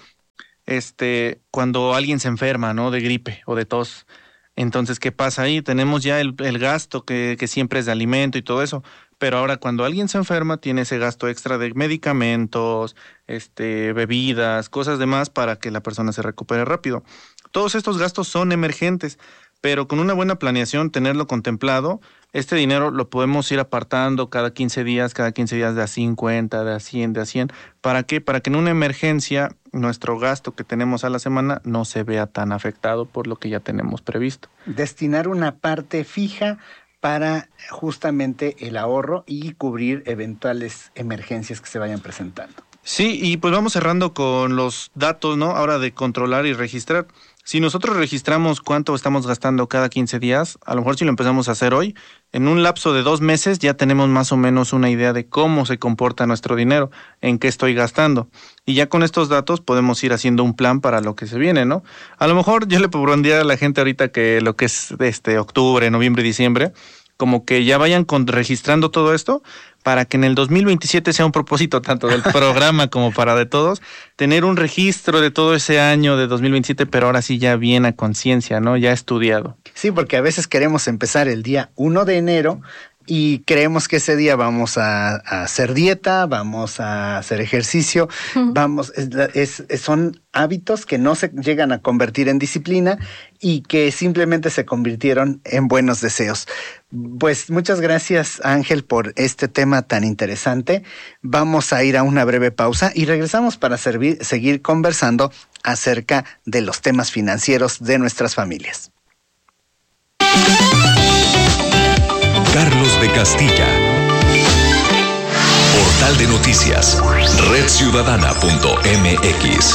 Speaker 16: Cuando alguien se enferma, ¿no? De gripe o de tos. Entonces, ¿qué pasa ahí? Tenemos ya el gasto que siempre es de alimento y todo eso. Pero ahora cuando alguien se enferma, tiene ese gasto extra de medicamentos, bebidas, cosas demás para que la persona se recupere rápido. Todos estos gastos son emergentes, pero con una buena planeación, tenerlo contemplado, este dinero lo podemos ir apartando cada 15 días de a 50, de a 100, de a 100. ¿Para qué? Para que en una emergencia nuestro gasto que tenemos a la semana no se vea tan afectado por lo que ya tenemos previsto.
Speaker 15: Destinar una parte fija para justamente el ahorro y cubrir eventuales emergencias que se vayan presentando.
Speaker 16: Sí, y pues vamos cerrando con los datos, ¿no? Ahora de controlar y registrar. Si nosotros registramos cuánto estamos gastando cada 15 días, a lo mejor si lo empezamos a hacer hoy, en un lapso de 2 meses ya tenemos más o menos una idea de cómo se comporta nuestro dinero, en qué estoy gastando. Y ya con estos datos podemos ir haciendo un plan para lo que se viene, ¿no? A lo mejor yo le propondría a la gente ahorita que lo que es octubre, noviembre, diciembre, como que ya vayan registrando todo esto para que en el 2027 sea un propósito tanto del programa como para de todos, tener un registro de todo ese año de 2027, pero ahora sí ya bien a conciencia, ¿no? Ya estudiado.
Speaker 15: Sí, porque a veces queremos empezar el día 1 de enero y creemos que ese día vamos a hacer dieta, vamos a hacer ejercicio, son hábitos que no se llegan a convertir en disciplina y que simplemente se convirtieron en buenos deseos. Pues muchas gracias, Ángel, por este tema tan interesante. Vamos a ir a una breve pausa y regresamos para seguir conversando acerca de los temas financieros de nuestras familias.
Speaker 6: Carlos de Castilla. Portal de noticias, redciudadana.mx.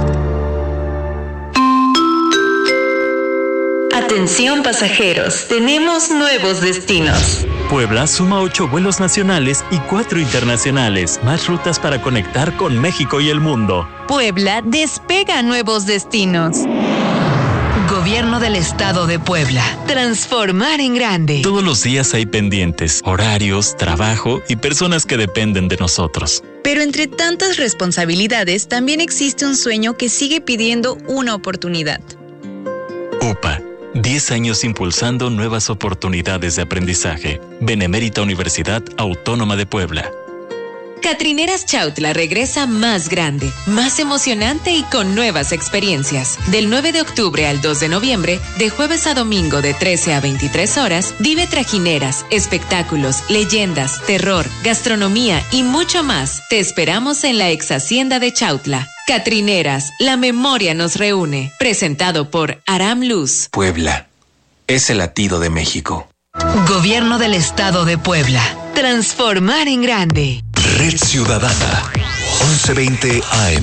Speaker 5: Atención pasajeros, tenemos nuevos destinos.
Speaker 9: Puebla suma 8 vuelos nacionales y 4 internacionales, más rutas para conectar con México y el mundo.
Speaker 5: Puebla despega nuevos destinos. Gobierno del Estado de Puebla. Transformar en grande.
Speaker 9: Todos los días hay pendientes, horarios, trabajo y personas que dependen de nosotros.
Speaker 1: Pero entre tantas responsabilidades, también existe un sueño que sigue pidiendo una oportunidad.
Speaker 9: UPA. 10 años impulsando nuevas oportunidades de aprendizaje. Benemérita Universidad Autónoma de Puebla.
Speaker 5: Catrineras Chautla regresa más grande, más emocionante y con nuevas experiencias. Del 9 de octubre al 2 de noviembre, de jueves a domingo de 13 a 23 horas, vive trajineras, espectáculos, leyendas, terror, gastronomía y mucho más. Te esperamos en la ex hacienda de Chautla. Catrineras, la memoria nos reúne. Presentado por Aram Luz.
Speaker 2: Puebla, es el latido de México.
Speaker 5: Gobierno del Estado de Puebla. Transformar en grande.
Speaker 6: Red Ciudadana, 1120 AM.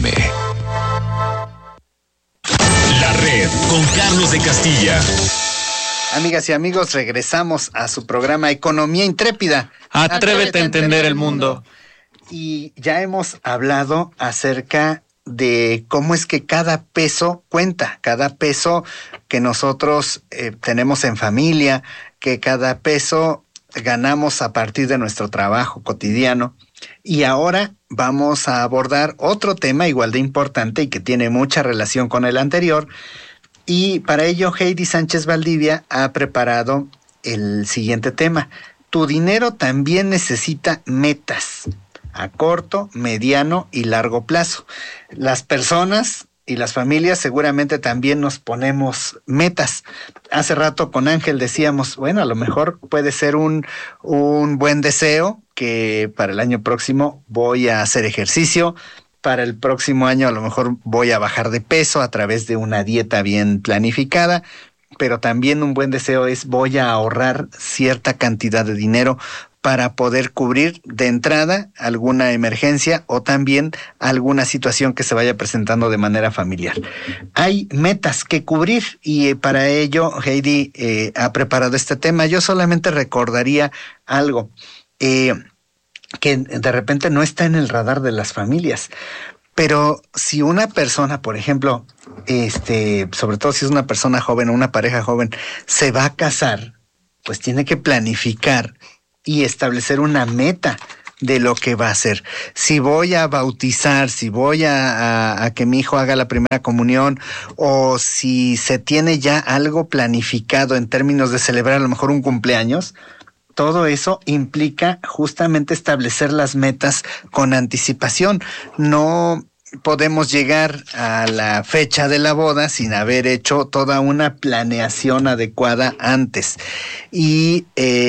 Speaker 26: La Red con Carlos de Castilla.
Speaker 15: Amigas y amigos, regresamos a su programa Economía Intrépida.
Speaker 16: Atrévete a entender el mundo.
Speaker 15: Y ya hemos hablado acerca de cómo es que cada peso cuenta, cada peso que nosotros tenemos en familia, que cada peso ganamos a partir de nuestro trabajo cotidiano. Y ahora vamos a abordar otro tema igual de importante y que tiene mucha relación con el anterior. Y para ello Heidi Sánchez Valdivia ha preparado el siguiente tema. Tu dinero también necesita metas a corto, mediano y largo plazo. Las personas y las familias seguramente también nos ponemos metas. Hace rato con Ángel decíamos, bueno, a lo mejor puede ser un buen deseo que para el año próximo voy a hacer ejercicio, para el próximo año a lo mejor voy a bajar de peso a través de una dieta bien planificada, pero también un buen deseo es voy a ahorrar cierta cantidad de dinero para poder cubrir de entrada alguna emergencia o también alguna situación que se vaya presentando de manera familiar. Hay metas que cubrir y para ello Heidi ha preparado este tema. Yo solamente recordaría algo que de repente no está en el radar de las familias. Pero si una persona, por ejemplo, sobre todo si es una persona joven o una pareja joven, se va a casar, pues tiene que planificar y establecer una meta de lo que va a hacer. Si voy a bautizar, si voy a que mi hijo haga la primera comunión, o si se tiene ya algo planificado en términos de celebrar a lo mejor un cumpleaños, todo eso implica justamente establecer las metas con anticipación. No podemos llegar a la fecha de la boda sin haber hecho toda una planeación adecuada antes. Y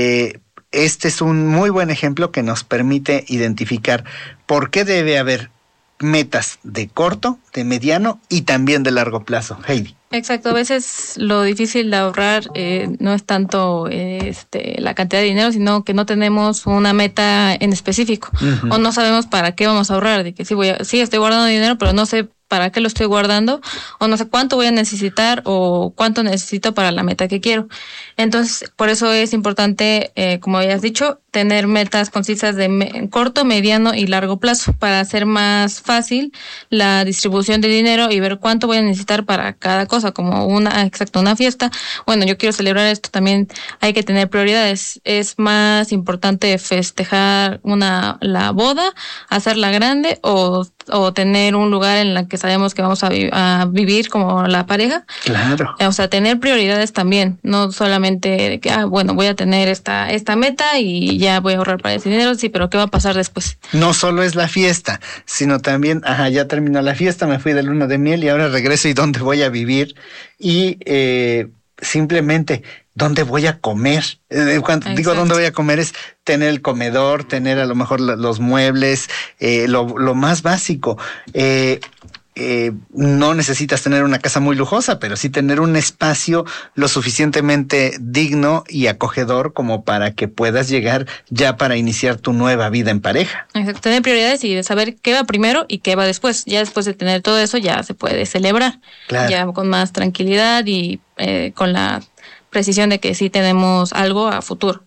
Speaker 15: este es un muy buen ejemplo que nos permite identificar por qué debe haber metas de corto, de mediano y también de largo plazo. Heidi.
Speaker 17: Exacto, a veces lo difícil de ahorrar no es tanto la cantidad de dinero, sino que no tenemos una meta en específico. Uh-huh. O no sabemos para qué vamos a ahorrar, de que sí estoy guardando dinero, pero no sé para qué lo estoy guardando, o no sé cuánto voy a necesitar o cuánto necesito para la meta que quiero. Entonces, por eso es importante, como habías dicho, tener metas concisas de corto, mediano y largo plazo para hacer más fácil la distribución de dinero y ver cuánto voy a necesitar para cada cosa, como una fiesta. Bueno, yo quiero celebrar esto, también hay que tener prioridades. Es más importante festejar la boda, hacerla grande o tener un lugar en el que sabemos que vamos a vivir como la pareja.
Speaker 15: Claro.
Speaker 17: O sea, tener prioridades también, no solamente de que, voy a tener esta meta y ya voy a ahorrar para ese dinero, sí, pero ¿qué va a pasar después?
Speaker 15: No solo es la fiesta, sino también, ya terminó la fiesta, me fui de luna de miel y ahora regreso y dónde voy a vivir y simplemente dónde voy a comer. Cuando digo dónde voy a comer es tener el comedor, tener a lo mejor los muebles, lo más básico. No necesitas tener una casa muy lujosa, pero sí tener un espacio lo suficientemente digno y acogedor como para que puedas llegar ya para iniciar tu nueva vida en pareja.
Speaker 17: Exacto, tener prioridades y saber qué va primero y qué va después. Ya después de tener todo eso ya se puede celebrar. Claro. Ya con más tranquilidad y con la precisión de que sí tenemos algo a futuro.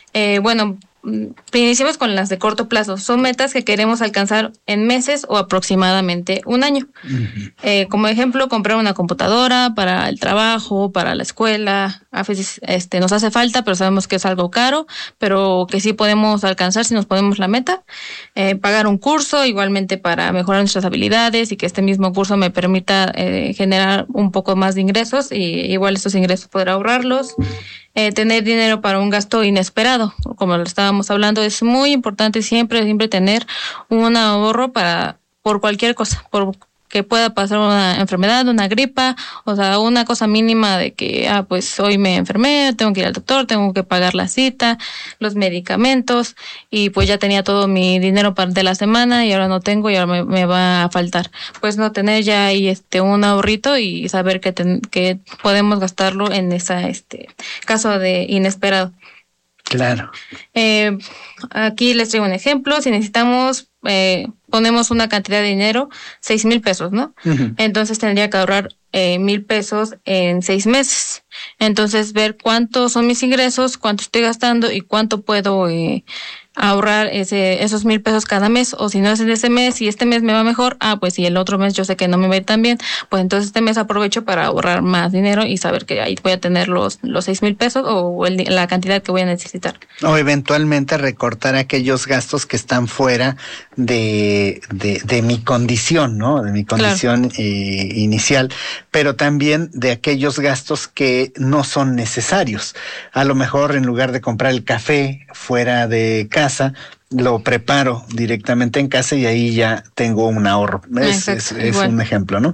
Speaker 17: Iniciemos con las de corto plazo. Son metas que queremos alcanzar en meses o aproximadamente un año. Uh-huh. Como ejemplo, comprar una computadora para el trabajo, para la escuela. A veces nos hace falta, pero sabemos que es algo caro, pero que sí podemos alcanzar si nos ponemos la meta. Pagar un curso, igualmente para mejorar nuestras habilidades y que este mismo curso me permita generar un poco más de ingresos y igual estos ingresos poder ahorrarlos. Tener dinero para un gasto inesperado, como lo estábamos hablando, es muy importante siempre tener un ahorro por cualquier cosa, por que pueda pasar una enfermedad, una gripa, o sea, una cosa mínima de que, pues hoy me enfermé, tengo que ir al doctor, tengo que pagar la cita, los medicamentos, y pues ya tenía todo mi dinero de la semana y ahora no tengo y ahora me va a faltar. Pues no tener ya ahí un ahorrito y saber que podemos gastarlo en ese caso de inesperado.
Speaker 15: Claro.
Speaker 17: Aquí les traigo un ejemplo. Si necesitamos, ponemos una cantidad de dinero, 6,000 pesos, ¿no? Uh-huh. Entonces tendría que ahorrar 1,000 pesos en 6 meses. Entonces ver cuántos son mis ingresos, cuánto estoy gastando y cuánto puedo ahorrar esos 1,000 pesos cada mes, o si no es en ese mes y este mes me va mejor, pues si el otro mes yo sé que no me va a ir tan bien, pues entonces este mes aprovecho para ahorrar más dinero y saber que ahí voy a tener los 6,000 pesos o la cantidad que voy a necesitar.
Speaker 15: O eventualmente recortar aquellos gastos que están fuera de mi condición, ¿no? De mi condición inicial, pero también de aquellos gastos que no son necesarios. A lo mejor en lugar de comprar el café fuera de casa, lo preparo directamente en casa y ahí ya tengo un ahorro. Es un ejemplo, ¿no?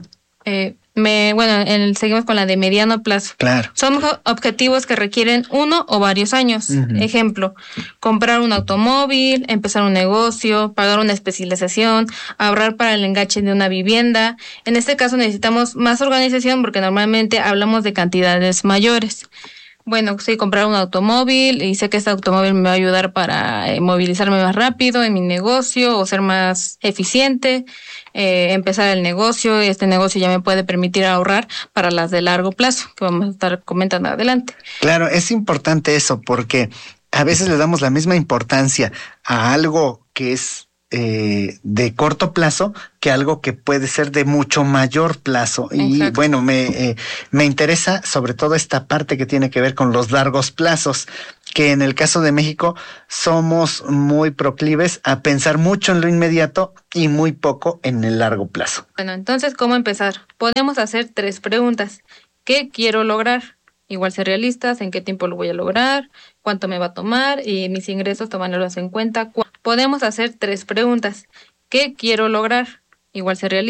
Speaker 17: Seguimos con la de mediano plazo.
Speaker 15: Claro.
Speaker 17: Son objetivos que requieren 1 o varios años. Ejemplo, comprar un automóvil, empezar un negocio, pagar una especialización, ahorrar para el enganche de una vivienda. En este caso necesitamos más organización porque normalmente hablamos de cantidades mayores. Bueno, sí, comprar un automóvil y sé que este automóvil me va a ayudar para movilizarme más rápido en mi negocio o ser más eficiente. Empezar el negocio, este negocio ya me puede permitir ahorrar para las de largo plazo, que vamos a estar comentando adelante.
Speaker 15: Claro, es importante eso porque a veces le damos la misma importancia a algo que es de corto plazo que algo que puede ser de mucho mayor plazo. Y
Speaker 17: Exacto.
Speaker 15: bueno, me interesa sobre todo esta parte que tiene que ver con los largos plazos, que en el caso de México somos muy proclives a pensar mucho en lo inmediato y muy poco en el largo plazo.
Speaker 17: Bueno, entonces, ¿cómo empezar? Podemos hacer 3 preguntas. ¿Qué quiero lograr? Igual ser realistas, ¿en qué tiempo lo voy a lograr? ¿Cuánto me va a tomar? Y mis ingresos tomándolos en cuenta. Podemos hacer 3 preguntas. ¿Qué quiero lograr? Igual ser realistas.